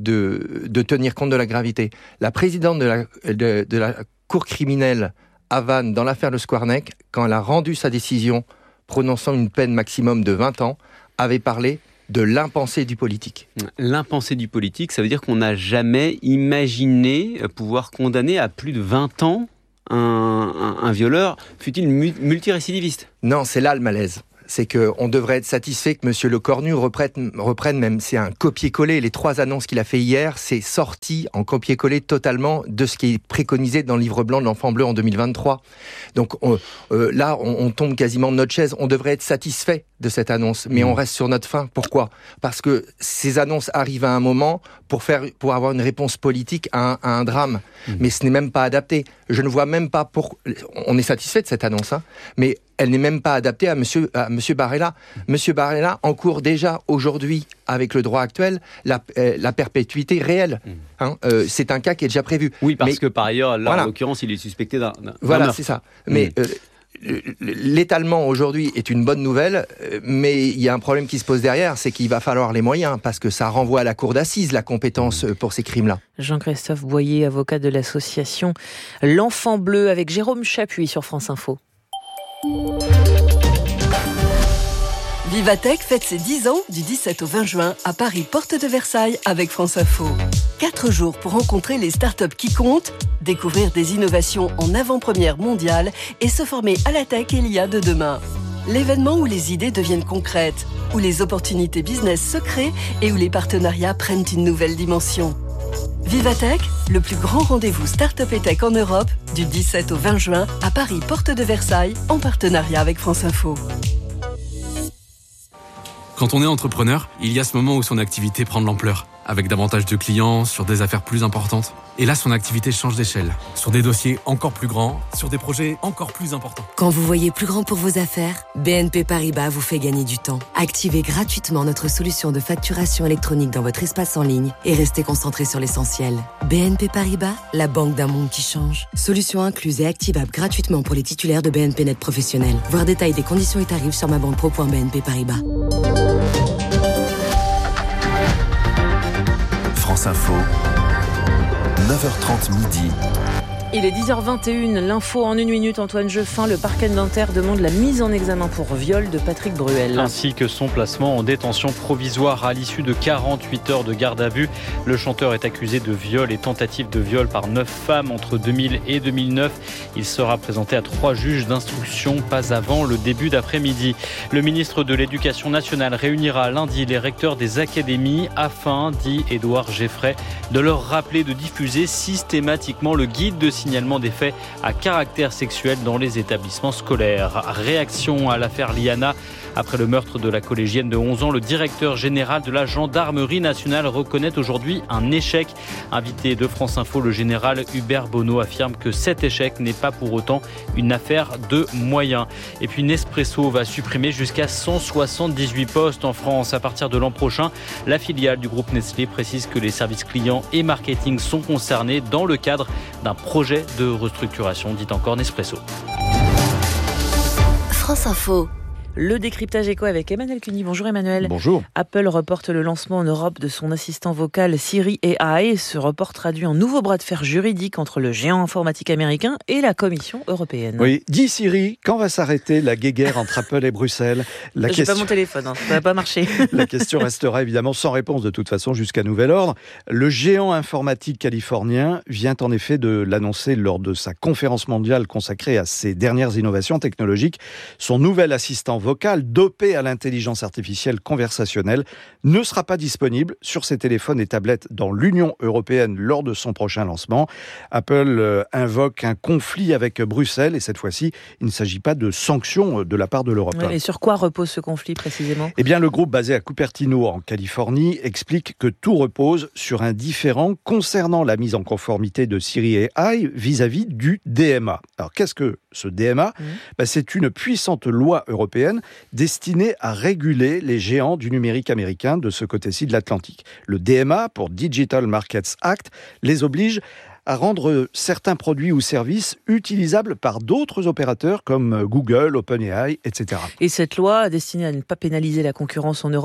S10: de tenir compte de la gravité. La présidente de la Cour criminelle à Vannes, dans l'affaire Le Squarnec, quand elle a rendu sa décision prononçant une peine maximum de 20 ans, avait parlé de l'impensé du politique.
S11: L'impensé du politique, ça veut dire qu'on n'a jamais imaginé pouvoir condamner à plus de 20 ans un violeur, fût-il multirécidiviste.
S10: Non, c'est là le malaise. C'est qu'on devrait être satisfait que M. Lecornu reprenne même, c'est un copier-coller. Les 3 annonces qu'il a fait hier, c'est sorti en copier-coller totalement de ce qui est préconisé dans le livre blanc de l'enfant bleu en 2023. Donc là, on tombe quasiment de notre chaise. On devrait être satisfait de cette annonce, mais on reste sur notre faim. Pourquoi ? Parce que ces annonces arrivent à un moment pour avoir une réponse politique à un drame. Mais ce n'est même pas adapté. Je ne vois même pas on est satisfait de cette annonce, mais elle n'est même pas adaptée à Monsieur Barella. Monsieur Barella encourt déjà aujourd'hui, avec le droit actuel, la perpétuité réelle. C'est un cas qui est déjà prévu.
S11: Oui, parce que par ailleurs, là, en l'occurrence, il est suspecté d'un meurtre.
S10: C'est ça. Mais l'étalement aujourd'hui est une bonne nouvelle, mais il y a un problème qui se pose derrière, c'est qu'il va falloir les moyens, parce que ça renvoie à la cour d'assises, la compétence pour ces crimes-là.
S3: Jean-Christophe Boyer, avocat de l'association L'Enfant Bleu, avec Jérôme Chapuis sur France Info.
S24: Vivatech fête ses 10 ans du 17 au 20 juin à Paris, porte de Versailles, avec France Info. 4 jours pour rencontrer les startups qui comptent, découvrir des innovations en avant-première mondiale et se former à la tech et l'IA de demain. L'événement où les idées deviennent concrètes, où les opportunités business se créent et où les partenariats prennent une nouvelle dimension. Vivatech, le plus grand rendez-vous start-up et tech en Europe, du 17 au 20 juin à Paris, porte de Versailles, en partenariat avec France Info.
S12: Quand on est entrepreneur, il y a ce moment où son activité prend de l'ampleur, avec davantage de clients, sur des affaires plus importantes. Et là, son activité change d'échelle, sur des dossiers encore plus grands, sur des projets encore plus importants.
S21: Quand vous voyez plus grand pour vos affaires, BNP Paribas vous fait gagner du temps. Activez gratuitement notre solution de facturation électronique dans votre espace en ligne et restez concentré sur l'essentiel. BNP Paribas, la banque d'un monde qui change. Solution incluse et activable gratuitement pour les titulaires de BNP Net Professionnel. Voir détail des conditions et tarifs sur mabanquepro.bnp Paribas.
S6: France Info, 9h30 midi.
S3: Il est 10h21, l'info en 1 minute. Antoine Jeffin, le parquet de Nanterre demande la mise en examen pour viol de Patrick Bruel.
S2: Ainsi que son placement en détention provisoire à l'issue de 48 heures de garde à vue. Le chanteur est accusé de viol et tentative de viol par 9 femmes entre 2000 et 2009. Il sera présenté à 3 juges d'instruction, pas avant le début d'après-midi. Le ministre de l'Éducation nationale réunira lundi les recteurs des académies afin, dit Édouard Geffray, de leur rappeler de diffuser systématiquement le guide de signalement des faits à caractère sexuel dans les établissements scolaires. Réaction à l'affaire Liana. Après le meurtre de la collégienne de 11 ans, le directeur général de la gendarmerie nationale reconnaît aujourd'hui un échec. Invité de France Info, le général Hubert Bonneau affirme que cet échec n'est pas pour autant une affaire de moyens. Et puis Nespresso va supprimer jusqu'à 178 postes en France à partir de l'an prochain. La filiale du groupe Nestlé précise que les services clients et marketing sont concernés dans le cadre d'un projet de restructuration, dit encore Nespresso.
S24: France Info.
S3: Le décryptage éco avec Emmanuel Cuny. Bonjour Emmanuel.
S13: Bonjour.
S3: Apple reporte le lancement en Europe de son assistant vocal Siri AI. Ce report traduit un nouveau bras de fer juridique entre le géant informatique américain et la Commission européenne.
S13: Oui, dis Siri, quand va s'arrêter la guéguerre entre Apple et Bruxelles ?
S3: J'ai pas mon téléphone, ça va pas marcher.
S13: La question restera évidemment sans réponse de toute façon jusqu'à nouvel ordre. Le géant informatique californien vient en effet de l'annoncer lors de sa conférence mondiale consacrée à ses dernières innovations technologiques. Son nouvel assistant vocal dopé à l'intelligence artificielle conversationnelle ne sera pas disponible sur ses téléphones et tablettes dans l'Union européenne lors de son prochain lancement. Apple invoque un conflit avec Bruxelles et cette fois-ci, il ne s'agit pas de sanctions de la part de l'Europe.
S3: Et sur quoi repose ce conflit précisément ?
S13: Eh bien, le groupe basé à Cupertino en Californie explique que tout repose sur un différend concernant la mise en conformité de Siri AI vis-à-vis du DMA. Alors, qu'est-ce que ce DMA ? C'est une puissante loi européenne destinée à réguler les géants du numérique américain de ce côté-ci de l'Atlantique. Le DMA, pour Digital Markets Act, les oblige à rendre certains produits ou services utilisables par d'autres opérateurs comme Google, OpenAI, etc.
S3: Et cette loi, destinée à ne pas pénaliser la concurrence en Europe,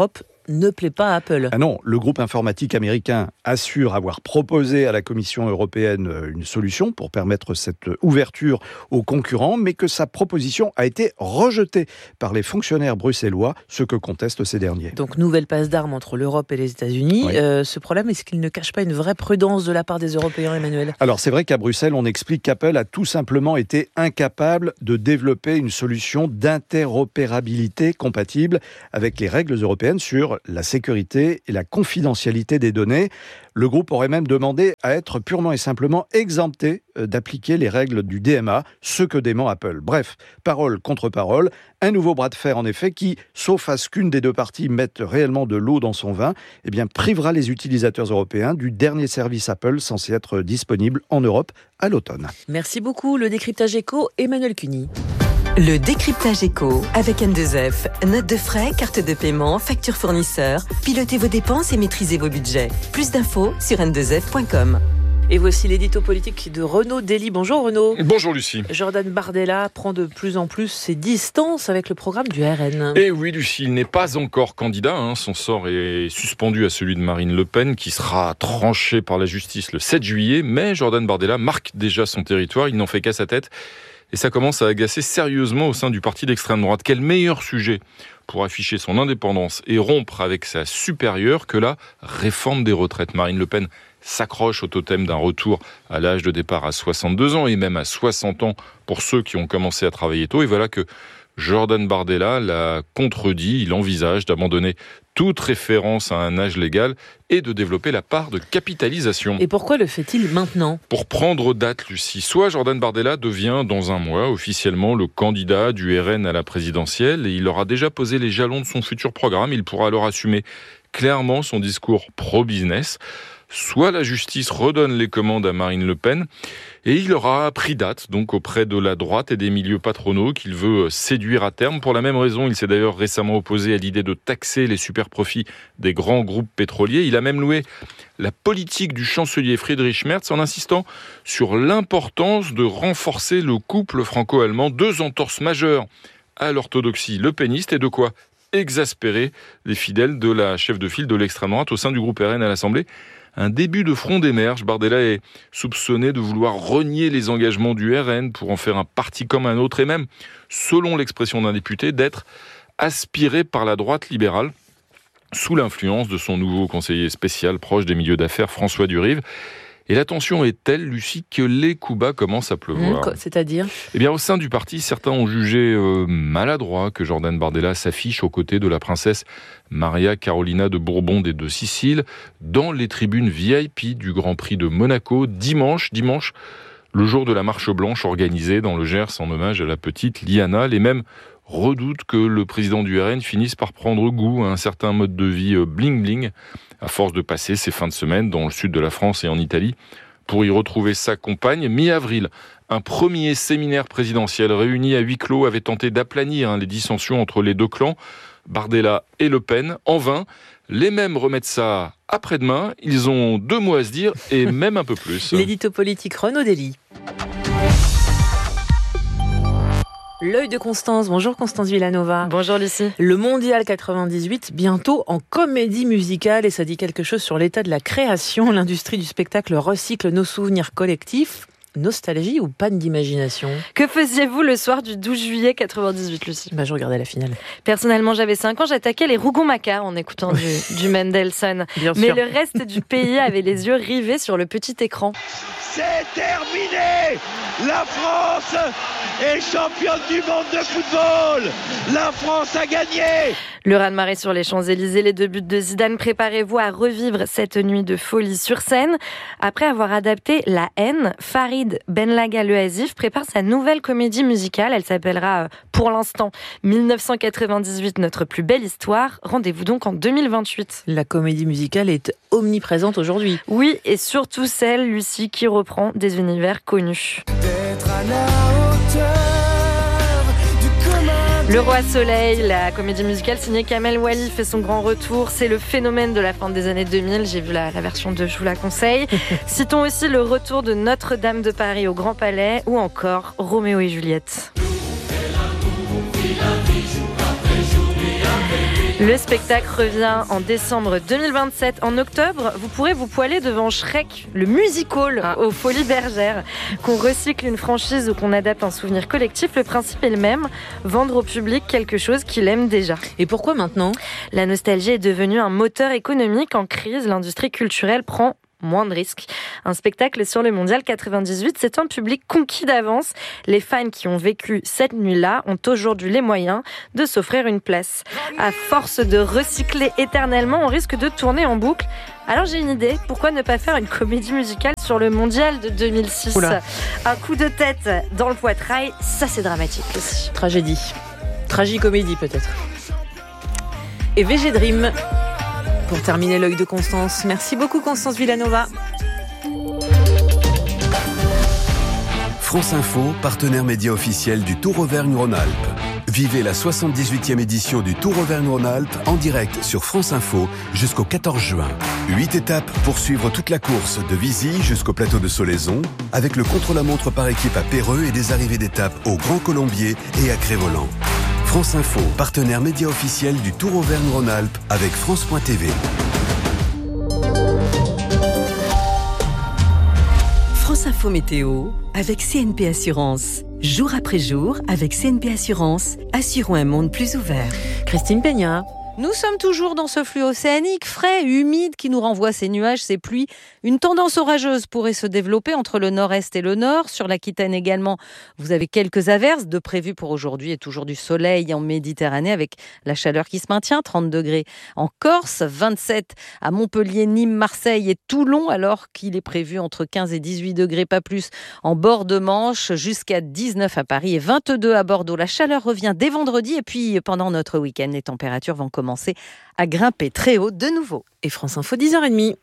S3: ne plaît pas à Apple.
S13: Ah non, le groupe informatique américain assure avoir proposé à la Commission européenne une solution pour permettre cette ouverture aux concurrents, mais que sa proposition a été rejetée par les fonctionnaires bruxellois, ce que contestent ces derniers.
S3: Donc nouvelle passe d'armes entre l'Europe et les États-Unis.
S13: Oui.
S3: Ce problème, est-ce qu'il ne cache pas une vraie prudence de la part des Européens, Emmanuel ?
S13: Alors c'est vrai qu'à Bruxelles, on explique qu'Apple a tout simplement été incapable de développer une solution d'interopérabilité compatible avec les règles européennes sur la sécurité et la confidentialité des données. Le groupe aurait même demandé à être purement et simplement exempté d'appliquer les règles du DMA, ce que dément Apple. Bref, parole contre parole, un nouveau bras de fer en effet qui, sauf à ce qu'une des deux parties mette réellement de l'eau dans son vin, eh bien, privera les utilisateurs européens du dernier service Apple censé être disponible en Europe à l'automne.
S3: Merci beaucoup. Le décryptage éco, Emmanuel Cuny.
S24: Le décryptage éco avec N2F. Note de frais, carte de paiement, facture fournisseur. Pilotez vos dépenses et maîtrisez vos budgets. Plus d'infos sur n2f.com.
S3: Et voici l'édito politique de Renaud Dely. Bonjour Renaud.
S14: Bonjour Lucie.
S3: Jordan Bardella prend de plus en plus ses distances avec le programme du RN.
S14: Et oui Lucie, il n'est pas encore candidat. Son sort est suspendu à celui de Marine Le Pen qui sera tranché par la justice le 7 juillet. Mais Jordan Bardella marque déjà son territoire, il n'en fait qu'à sa tête. Et ça commence à agacer sérieusement au sein du parti d'extrême droite. Quel meilleur sujet pour afficher son indépendance et rompre avec sa supérieure que la réforme des retraites. Marine Le Pen s'accroche au totem d'un retour à l'âge de départ à 62 ans et même à 60 ans pour ceux qui ont commencé à travailler tôt. Et voilà que Jordan Bardella l'a contredit. Il envisage d'abandonner toute référence à un âge légal et de développer la part de capitalisation.
S3: Et pourquoi le fait-il maintenant ?
S14: Pour prendre date, Lucie. Soit Jordan Bardella devient dans un mois officiellement le candidat du RN à la présidentielle et il aura déjà posé les jalons de son futur programme. Il pourra alors assumer clairement son discours pro-business. Soit la justice redonne les commandes à Marine Le Pen et il aura pris date donc auprès de la droite et des milieux patronaux qu'il veut séduire à terme. Pour la même raison, il s'est d'ailleurs récemment opposé à l'idée de taxer les superprofits des grands groupes pétroliers. Il a même loué la politique du chancelier Friedrich Merz en insistant sur l'importance de renforcer le couple franco-allemand. 2 entorses majeures à l'orthodoxie lepéniste et de quoi exaspérer les fidèles de la chef de file de l'extrême droite au sein du groupe RN à l'Assemblée. Un début de front émerge. Bardella est soupçonné de vouloir renier les engagements du RN pour en faire un parti comme un autre et même, selon l'expression d'un député, d'être aspiré par la droite libérale sous l'influence de son nouveau conseiller spécial proche des milieux d'affaires, François Durive. Et la tension est telle, Lucie, que les coups bas commencent à pleuvoir.
S3: C'est-à-dire ?
S14: Eh bien, au sein du parti, certains ont jugé maladroit que Jordan Bardella s'affiche aux côtés de la princesse Maria Carolina de Bourbon des Deux Siciles dans les tribunes VIP du Grand Prix de Monaco dimanche, le jour de la marche blanche organisée dans le Gers en hommage à la petite Liana. Les mêmes redoutent que le président du RN finisse par prendre goût à un certain mode de vie bling-bling, à force de passer ses fins de semaine dans le sud de la France et en Italie, pour y retrouver sa compagne. Mi-avril, un premier séminaire présidentiel réuni à huis clos avait tenté d'aplanir les dissensions entre les deux clans, Bardella et Le Pen. En vain, les mêmes remettent ça après-demain. Ils ont 2 mots à se dire et même un peu plus.
S3: L'édito politique Renaud Dely. L'œil de Constance. Bonjour Constance Villanova.
S1: Bonjour Lucie.
S3: Le Mondial 98, bientôt en comédie musicale, et ça dit quelque chose sur l'état de la création. L'industrie du spectacle recycle nos souvenirs collectifs. Nostalgie ou panne d'imagination ?
S1: Que faisiez-vous le soir du 12 juillet 98, Lucie ?
S3: Je regardais la finale.
S1: Personnellement, j'avais 5 ans, j'attaquais les Rougon-Macquart en écoutant du Mendelssohn. Mais le reste du pays avait les yeux rivés sur le petit écran.
S16: C'est terminé ! La France est championne du monde de football ! La France a gagné !
S1: Le raz-de-marée sur les Champs-Élysées, les 2 buts de Zidane. Préparez-vous à revivre cette nuit de folie sur scène. Après avoir adapté La Haine, Farid Benlaga Le Hasif prépare sa nouvelle comédie musicale. Elle s'appellera pour l'instant 1998, notre plus belle histoire. Rendez-vous donc en 2028.
S3: La comédie musicale est omniprésente aujourd'hui.
S1: Oui, et surtout celle, Lucie, qui reprend des univers connus.
S16: D'être à la hauteur.
S1: Le Roi Soleil, la comédie musicale signée Kamel Wally fait son grand retour. C'est le phénomène de la fin des années 2000. J'ai vu la version 2, je vous la conseille. Citons aussi le retour de Notre-Dame de Paris au Grand Palais ou encore Roméo et Juliette.
S15: Le spectacle revient en décembre 2027. En octobre, vous pourrez vous poiler devant Shrek, le musical aux Folies Bergères. Qu'on recycle une franchise ou qu'on adapte un souvenir collectif, le principe est le même, vendre au public quelque chose qu'il aime déjà.
S3: Et pourquoi maintenant ?
S15: La nostalgie est devenue un moteur économique en crise. L'industrie culturelle prend moins de risques. Un spectacle sur le Mondial 98, c'est un public conquis d'avance. Les fans qui ont vécu cette nuit-là ont aujourd'hui les moyens de s'offrir une place. À force de recycler éternellement, on risque de tourner en boucle. Alors j'ai une idée, pourquoi ne pas faire une comédie musicale sur le Mondial de 2006 ? Oula. Un coup de tête dans le poitrail, ça c'est dramatique aussi.
S3: Tragédie. Tragicomédie peut-être. Et VG Dream. Pour terminer l'œil de Constance. Merci beaucoup Constance Villanova.
S18: France Info, partenaire média officiel du Tour Auvergne-Rhône-Alpes. Vivez la 78e édition du Tour Auvergne-Rhône-Alpes en direct sur France Info jusqu'au 14 juin. 8 étapes pour suivre toute la course de Vizy jusqu'au plateau de Solaison, avec le contre-la-montre par équipe à Péreux et des arrivées d'étapes au Grand Colombier et à Crévolant. France Info, partenaire média officiel du Tour Auvergne-Rhône-Alpes avec France.tv.
S24: France Info Météo avec CNP Assurance. Jour après jour, avec CNP Assurance, assurons un monde plus ouvert.
S3: Christine Peña.
S1: Nous sommes toujours dans ce flux océanique frais, humide, qui nous renvoie ces nuages, ces pluies. Une tendance orageuse pourrait se développer entre le nord-est et le nord. Sur l'Aquitaine également, vous avez quelques averses de prévues pour aujourd'hui et toujours du soleil en Méditerranée avec la chaleur qui se maintient, 30 degrés en Corse, 27 à Montpellier, Nîmes, Marseille et Toulon, alors qu'il est prévu entre 15 et 18 degrés, pas plus, en bord de Manche, jusqu'à 19 à Paris et 22 à Bordeaux. La chaleur revient dès vendredi et puis pendant notre week-end, les températures vont commencer à grimper très haut de nouveau.
S3: Et France Info 10h30.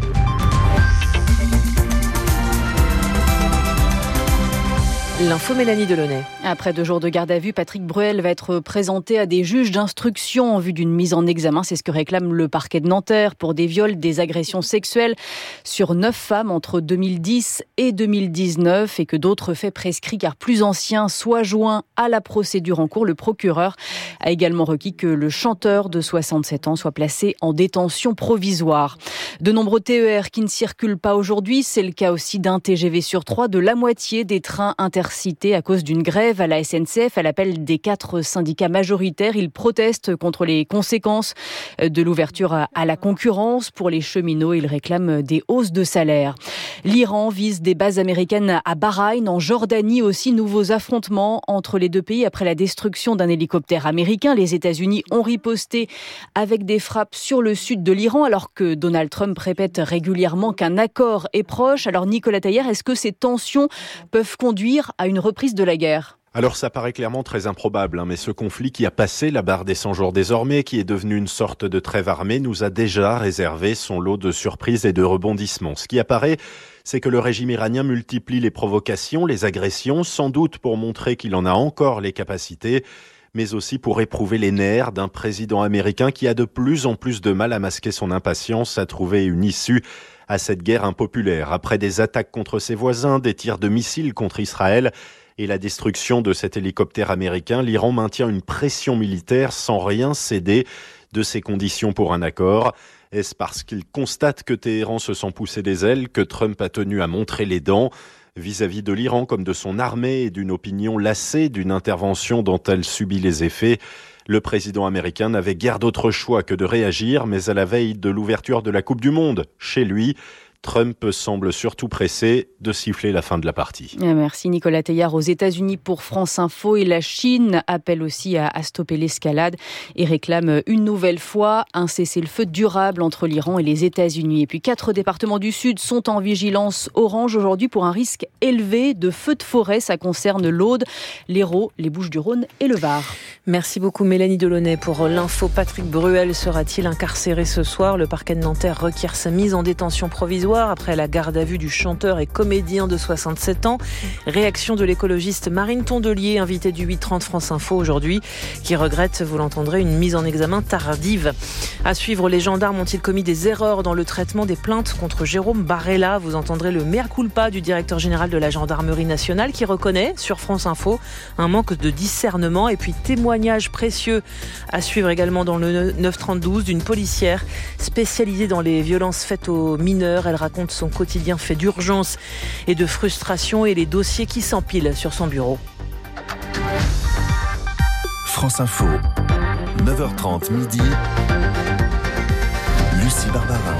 S3: L'info Mélanie Delaunay.
S17: Après 2 jours de garde à vue, Patrick Bruel va être présenté à des juges d'instruction en vue d'une mise en examen. C'est ce que réclame le parquet de Nanterre pour des viols, des agressions sexuelles sur 9 femmes entre 2010 et 2019 et que d'autres faits prescrits car plus anciens soient joints à la procédure en cours. Le procureur a également requis que le chanteur de 67 ans soit placé en détention provisoire. De nombreux TER qui ne circulent pas aujourd'hui, c'est le cas aussi d'un TGV sur 3, de la moitié des trains intercités à cause d'une grève à la SNCF à l'appel des 4 syndicats majoritaires. Ils protestent contre les conséquences de l'ouverture à la concurrence. Pour les cheminots, ils réclament des hausses de salaire. L'Iran vise des bases américaines à Bahreïn, en Jordanie aussi. Nouveaux affrontements entre les deux pays après la destruction d'un hélicoptère américain. Les États-Unis ont riposté avec des frappes sur le sud de l'Iran alors que Donald Trump répète régulièrement qu'un accord est proche. Alors Nicolas Taillère, est-ce que ces tensions peuvent conduire à une reprise de la guerre ?
S19: Alors ça paraît clairement très improbable, mais ce conflit qui a passé la barre des 100 jours désormais, qui est devenu une sorte de trêve armée, nous a déjà réservé son lot de surprises et de rebondissements. Ce qui apparaît, c'est que le régime iranien multiplie les provocations, les agressions, sans doute pour montrer qu'il en a encore les capacités, mais aussi pour éprouver les nerfs d'un président américain qui a de plus en plus de mal à masquer son impatience, à trouver une issue à cette guerre impopulaire. Après des attaques contre ses voisins, des tirs de missiles contre Israël et la destruction de cet hélicoptère américain, l'Iran maintient une pression militaire sans rien céder de ses conditions pour un accord. Est-ce parce qu'il constate que Téhéran se sent pousser des ailes que Trump a tenu à montrer les dents vis-à-vis de l'Iran comme de son armée et d'une opinion lassée d'une intervention dont elle subit les effets? Le président américain n'avait guère d'autre choix que de réagir, mais à la veille de l'ouverture de la Coupe du Monde, chez lui, Trump semble surtout pressé de siffler la fin de la partie.
S17: Merci Nicolas Teillard. Aux États-Unis pour France Info, et la Chine appelle aussi à stopper l'escalade et réclame une nouvelle fois un cessez-le-feu durable entre l'Iran et les États-Unis. Et puis 4 départements du Sud sont en vigilance orange aujourd'hui pour un risque élevé de feux de forêt. Ça concerne l'Aude, l'Hérault, les Bouches-du-Rhône et le Var.
S3: Merci beaucoup Mélanie Delaunay pour l'info. Patrick Bruel sera-t-il incarcéré ce soir ? Le parquet de Nanterre requiert sa mise en détention provisoire. provisoire après la garde à vue du chanteur et comédien de 67 ans. Réaction de l'écologiste Marine Tondelier, invitée du 8h30 France Info aujourd'hui, qui regrette, vous l'entendrez, une mise en examen tardive. À suivre, les gendarmes ont-ils commis des erreurs dans le traitement des plaintes contre Jérôme Barella? Vous entendrez le mea culpa du directeur général de la gendarmerie nationale qui reconnaît sur France Info un manque de discernement, et puis témoignage précieux à suivre également dans le 9-32 d'une policière spécialisée dans les violences faites aux mineurs. Elle raconte son quotidien fait d'urgence et de frustration et les dossiers qui s'empilent sur son bureau.
S6: France Info, 9h30 midi. Lucie Barbara.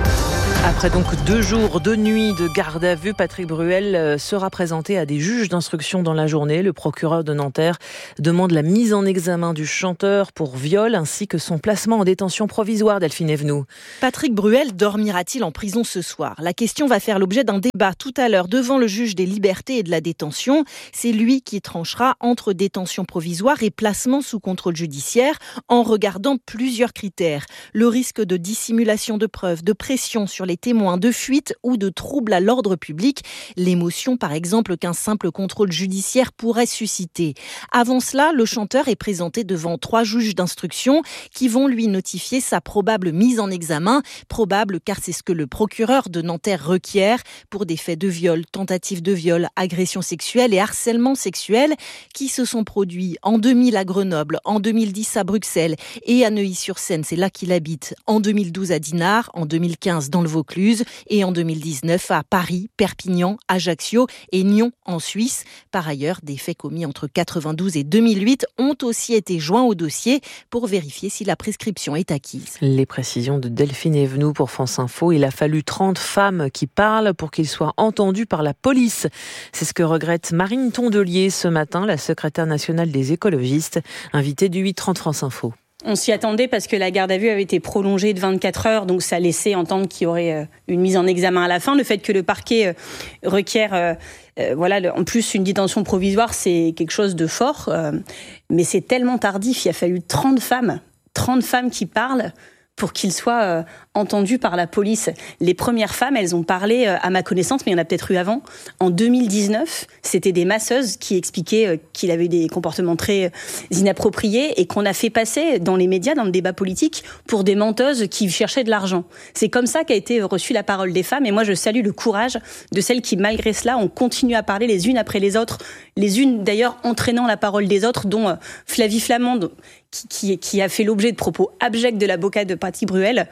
S3: Après donc 2 jours, 2 nuits de garde à vue, Patrick Bruel sera présenté à des juges d'instruction dans la journée. Le procureur de Nanterre demande la mise en examen du chanteur pour viol ainsi que son placement en détention provisoire. Delphine Evenou.
S5: Patrick Bruel dormira-t-il en prison ce soir? La question va faire l'objet d'un débat tout à l'heure devant le juge des libertés et de la détention. C'est lui qui tranchera entre détention provisoire et placement sous contrôle judiciaire en regardant plusieurs critères. Le risque de dissimulation de preuves, de pression sur les témoins, de fuite ou de troubles à l'ordre public. L'émotion, par exemple, qu'un simple contrôle judiciaire pourrait susciter. Avant cela, le chanteur est présenté devant 3 juges d'instruction qui vont lui notifier sa probable mise en examen. Probable car c'est ce que le procureur de Nanterre requiert pour des faits de viol, tentative de viol, agression sexuelle et harcèlement sexuel qui se sont produits en 2000 à Grenoble, en 2010 à Bruxelles et à Neuilly-sur-Seine, c'est là qu'il habite, en 2012 à Dinard, en 2015 dans le Vaucluse et en 2019 à Paris, Perpignan, Ajaccio et Nyon en Suisse. Par ailleurs, des faits commis entre 92 et 2008 ont aussi été joints au dossier pour vérifier si la prescription est acquise.
S3: Les précisions de Delphine Evenou pour France Info. Il a fallu 30 femmes qui parlent pour qu'ils soient entendus par la police. C'est ce que regrette Marine Tondelier ce matin, la secrétaire nationale des écologistes, invitée du 8h30 France Info.
S20: On s'y attendait parce que la garde à vue avait été prolongée de 24 heures, donc ça laissait entendre qu'il y aurait une mise en examen à la fin. Le fait que le parquet requiert en plus une détention provisoire, c'est quelque chose de fort, mais c'est tellement tardif. Il a fallu 30 femmes qui parlent pour qu'ils soient entendus par la police. Les premières femmes, elles ont parlé à ma connaissance, mais il y en a peut-être eu avant. En 2019, c'était des masseuses qui expliquaient qu'il avait des comportements très inappropriés et qu'on a fait passer dans les médias, dans le débat politique, pour des menteuses qui cherchaient de l'argent. C'est comme ça qu'a été reçue la parole des femmes, et moi je salue le courage de celles qui, malgré cela, ont continué à parler les unes après les autres, les unes d'ailleurs entraînant la parole des autres, dont Flavie Flament, qui a fait l'objet de propos abjects de l'avocat de Patrick Bruel.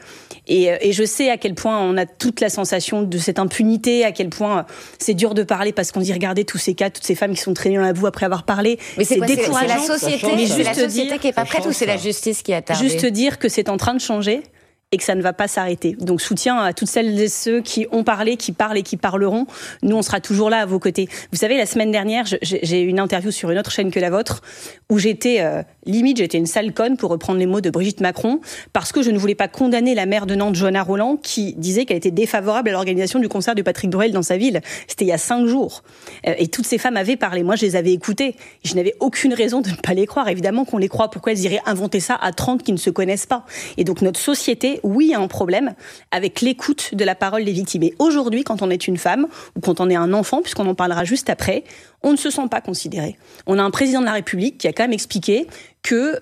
S20: Et je sais à quel point on a toute la sensation de cette impunité, à quel point c'est dur de parler parce qu'on dit regardez tous ces cas, toutes ces femmes qui sont traînées dans la boue après avoir parlé.
S22: Mais c'est
S20: décourageant.
S22: C'est la société qui est pas prête ou c'est la justice qui a tardé?
S20: Juste dire que c'est en train de changer et que ça ne va pas s'arrêter. Donc soutien à toutes celles et ceux qui ont parlé, qui parlent et qui parleront. Nous, on sera toujours là à vos côtés. Vous savez, la semaine dernière, j'ai eu une interview sur une autre chaîne que la vôtre où j'étais une sale conne, pour reprendre les mots de Brigitte Macron, parce que je ne voulais pas condamner la maire de Nantes, Johanna Rolland, qui disait qu'elle était défavorable à l'organisation du concert de Patrick Bruel dans sa ville. C'était il y a 5 jours. Et toutes ces femmes avaient parlé. Moi, je les avais écoutées. Je n'avais aucune raison de ne pas les croire. Évidemment qu'on les croit. Pourquoi elles iraient inventer ça à 30 qui ne se connaissent pas? Et donc, notre société, oui, a un problème avec l'écoute de la parole des victimes. Et aujourd'hui, quand on est une femme, ou quand on est un enfant, puisqu'on en parlera juste après, on ne se sent pas considéré. On a un président de la République qui a quand même expliqué que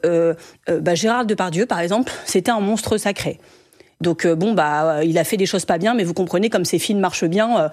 S20: Gérard Depardieu, par exemple, c'était un monstre sacré. Donc il a fait des choses pas bien, mais vous comprenez, comme ces films marchent bien,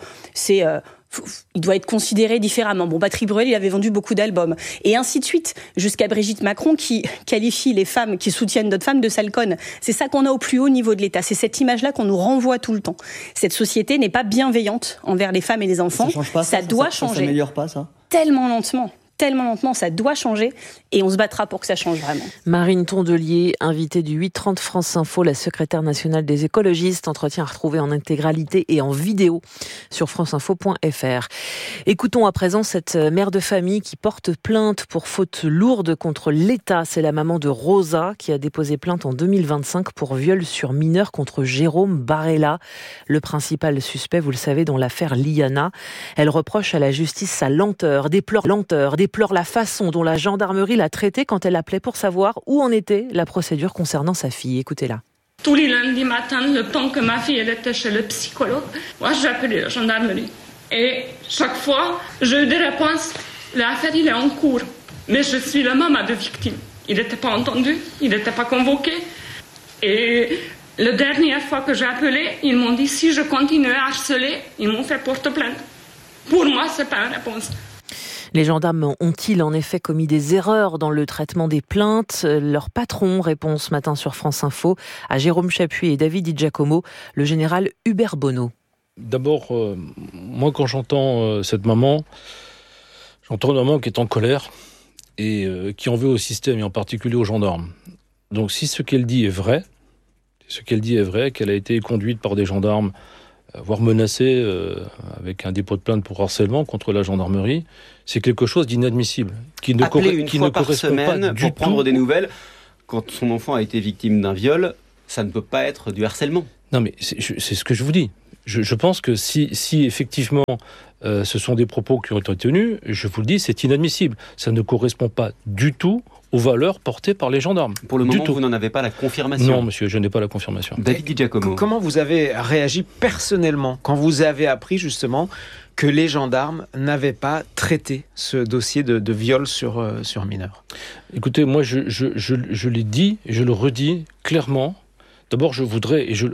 S20: il doit être considéré différemment. Patrick Bruel, il avait vendu beaucoup d'albums. Et ainsi de suite, jusqu'à Brigitte Macron qui qualifie les femmes qui soutiennent d'autres femmes de sales connes. C'est ça qu'on a au plus haut niveau de l'État. C'est cette image-là qu'on nous renvoie tout le temps. Cette société n'est pas bienveillante envers les femmes et les enfants. Ça change pas, ça doit changer.
S23: Ça s'améliore pas, ça?
S20: Tellement lentement, ça doit changer et on se battra pour que ça change vraiment.
S3: Marine Tondelier, invitée du 8h30 France Info, la secrétaire nationale des écologistes, entretien à retrouver en intégralité et en vidéo sur franceinfo.fr. Écoutons à présent cette mère de famille qui porte plainte pour faute lourde contre l'État. C'est la maman de Rosa qui a déposé plainte en 2025 pour viol sur mineur contre Jérôme Barella, le principal suspect, vous le savez, dans l'affaire Liana. Elle reproche à la justice sa lenteur, déplore la façon dont la gendarmerie l'a traitée quand elle appelait pour savoir où en était la procédure concernant sa fille. Écoutez-la.
S4: tous les lundis matins, le temps que ma fille elle était chez le psychologue, moi j'ai appelé la gendarmerie. Et chaque fois, j'ai eu des réponses. L'affaire, il est en cours. Mais je suis la maman de victime. Il n'était pas entendu, il n'était pas convoqué. Et la dernière fois que j'ai appelé, ils m'ont dit si je continue à harceler, ils m'ont fait porte plainte. Pour moi, c'est pas une réponse.
S3: Les gendarmes ont-ils en effet commis des erreurs dans le traitement des plaintes ? Leur patron répond ce matin sur France Info à Jérôme Chapuis et David Di Giacomo, le général Hubert Bonneau.
S7: D'abord, moi quand j'entends cette maman, j'entends une maman qui est en colère et qui en veut au système et en particulier aux gendarmes. Donc si ce qu'elle dit est vrai, qu'elle a été conduite par des gendarmes, voire menacée avec un dépôt de plainte pour harcèlement contre la gendarmerie, c'est quelque chose d'inadmissible. Qui ne
S11: correspond
S7: par semaine
S11: pas pour prendre des nouvelles. Quand son enfant a été victime d'un viol, ça ne peut pas être du harcèlement.
S7: Non mais c'est ce que je vous dis. Je pense que si effectivement ce sont des propos qui ont été tenus, je vous le dis, c'est inadmissible. Ça ne correspond pas du tout aux valeurs portées par les gendarmes.
S11: Pour le moment, vous n'en avez pas la confirmation.
S7: Non, monsieur, je n'ai pas la confirmation.
S11: David Di Giacomo.
S9: Comment vous avez réagi personnellement quand vous avez appris justement que les gendarmes n'avaient pas traité ce dossier de viol sur mineur ?
S7: Écoutez, moi, je l'ai dit et je le redis clairement. D'abord, je voudrais, et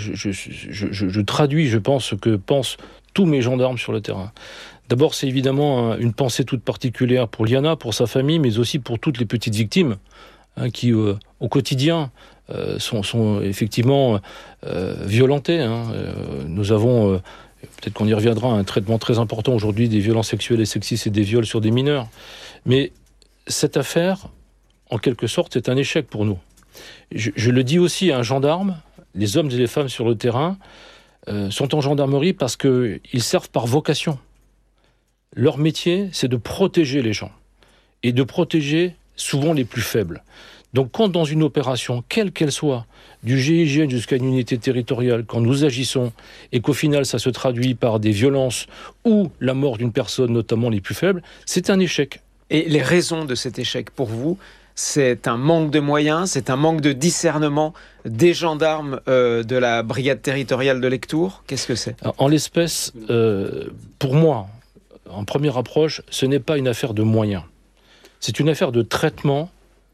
S7: je traduis, je pense, ce que pensent tous mes gendarmes sur le terrain. D'abord, c'est évidemment une pensée toute particulière pour Liana, pour sa famille, mais aussi pour toutes les petites victimes qui, au quotidien, sont effectivement violentées. Nous avons, peut-être qu'on y reviendra, un traitement très important aujourd'hui des violences sexuelles et sexistes et des viols sur des mineurs. Mais cette affaire, en quelque sorte, c'est un échec pour nous. Je le dis aussi à un gendarme, les hommes et les femmes sur le terrain sont en gendarmerie parce qu'ils servent par vocation. Leur métier, c'est de protéger les gens et de protéger souvent les plus faibles. Donc quand dans une opération, quelle qu'elle soit, du GIGN jusqu'à une unité territoriale, quand nous agissons et qu'au final ça se traduit par des violences ou la mort d'une personne, notamment les plus faibles, c'est un échec.
S9: Et les raisons de cet échec pour vous, c'est un manque de moyens, c'est un manque de discernement des gendarmes de la brigade territoriale de Lectoure. Qu'est-ce que c'est ?
S7: En l'espèce, pour moi, en première approche, ce n'est pas une affaire de moyens. C'est une affaire de traitement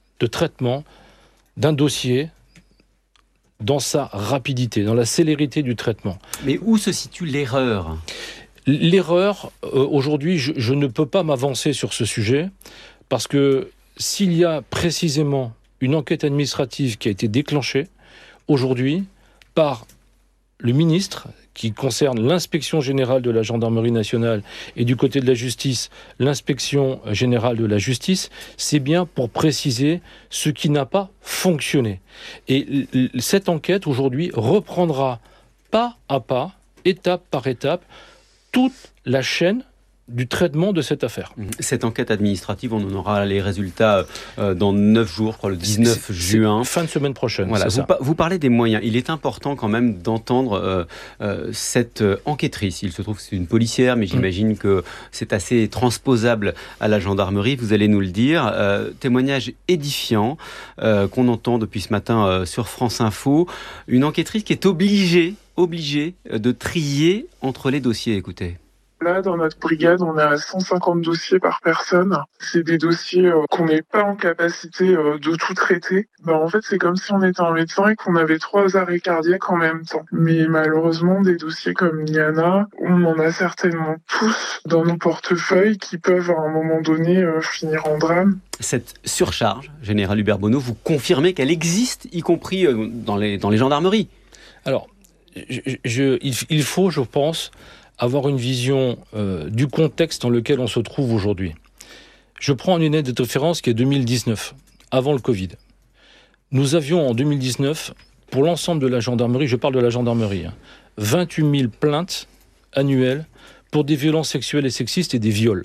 S7: d'un dossier dans sa rapidité, dans la célérité du traitement.
S11: Mais où se situe l'erreur ?
S7: L'erreur, aujourd'hui, je ne peux pas m'avancer sur ce sujet parce que s'il y a précisément une enquête administrative qui a été déclenchée aujourd'hui par le ministre, qui concerne l'inspection générale de la gendarmerie nationale et du côté de la justice, l'inspection générale de la justice, c'est bien pour préciser ce qui n'a pas fonctionné. Et cette enquête aujourd'hui reprendra pas à pas, étape par étape, toute la chaîne du traitement de cette affaire.
S11: Cette enquête administrative, on en aura les résultats dans 9 jours, je crois, le 19 juin.
S7: Fin de semaine prochaine.
S11: Voilà, vous parlez des moyens. Il est important quand même d'entendre cette enquêtrice. Il se trouve que c'est une policière, mais j'imagine que c'est assez transposable à la gendarmerie. Vous allez nous le dire. Témoignage édifiant qu'on entend depuis ce matin sur France Info. Une enquêtrice qui est obligée de trier entre les dossiers. Écoutez.
S23: Là, dans notre brigade, on a 150 dossiers par personne. C'est des dossiers qu'on n'est pas en capacité de tout traiter. En fait, c'est comme si on était un médecin et qu'on avait 3 arrêts cardiaques en même temps. Mais malheureusement, des dossiers comme Liana, on en a certainement tous dans nos portefeuilles qui peuvent, à un moment donné, finir en drame.
S11: Cette surcharge, Général Hubert Bonneau, vous confirmez qu'elle existe, y compris dans les gendarmeries ?
S7: Alors, il faut, je pense, avoir une vision du contexte dans lequel on se trouve aujourd'hui. Je prends une année de référence qui est 2019, avant le Covid. Nous avions en 2019, pour l'ensemble de la gendarmerie, je parle de la gendarmerie, 28 000 plaintes annuelles pour des violences sexuelles et sexistes et des viols.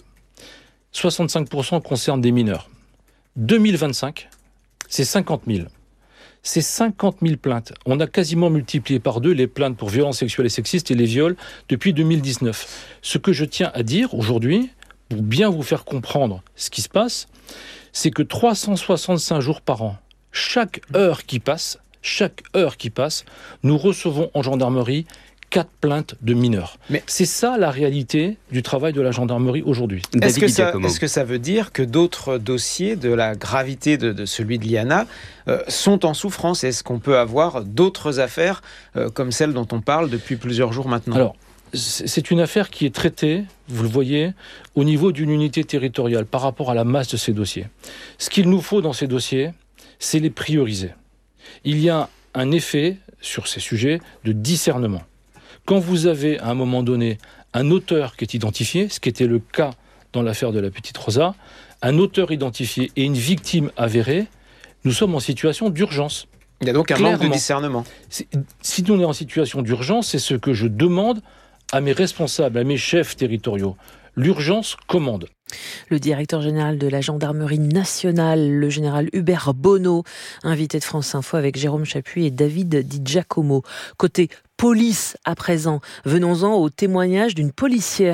S7: 65% concernent des mineurs. 2025, c'est 50 000. C'est 50 000 plaintes. On a quasiment multiplié par 2 les plaintes pour violences sexuelles et sexistes et les viols depuis 2019. Ce que je tiens à dire aujourd'hui, pour bien vous faire comprendre ce qui se passe, c'est que 365 jours par an, chaque heure qui passe, chaque heure qui passe, nous recevons en gendarmerie 4 plaintes de mineurs. Mais c'est ça la réalité du travail de la gendarmerie aujourd'hui.
S9: Est-ce que ça veut dire que d'autres dossiers de la gravité de celui de Liana sont en souffrance? Est-ce qu'on peut avoir d'autres affaires comme celle dont on parle depuis plusieurs jours maintenant?
S7: Alors, c'est une affaire qui est traitée, vous le voyez, au niveau d'une unité territoriale par rapport à la masse de ces dossiers. Ce qu'il nous faut dans ces dossiers, c'est les prioriser. Il y a un effet sur ces sujets de discernement. Quand vous avez, à un moment donné, un auteur qui est identifié, ce qui était le cas dans l'affaire de la petite Rosa, un auteur identifié et une victime avérée, nous sommes en situation d'urgence.
S9: Il y a donc un manque de discernement.
S7: Si on est en situation d'urgence, c'est ce que je demande à mes responsables, à mes chefs territoriaux. L'urgence commande.
S3: Le directeur général de la gendarmerie nationale, le général Hubert Bonneau, invité de France Info avec Jérôme Chapuis et David Di Giacomo. Côté police à présent, venons-en au témoignage d'une policière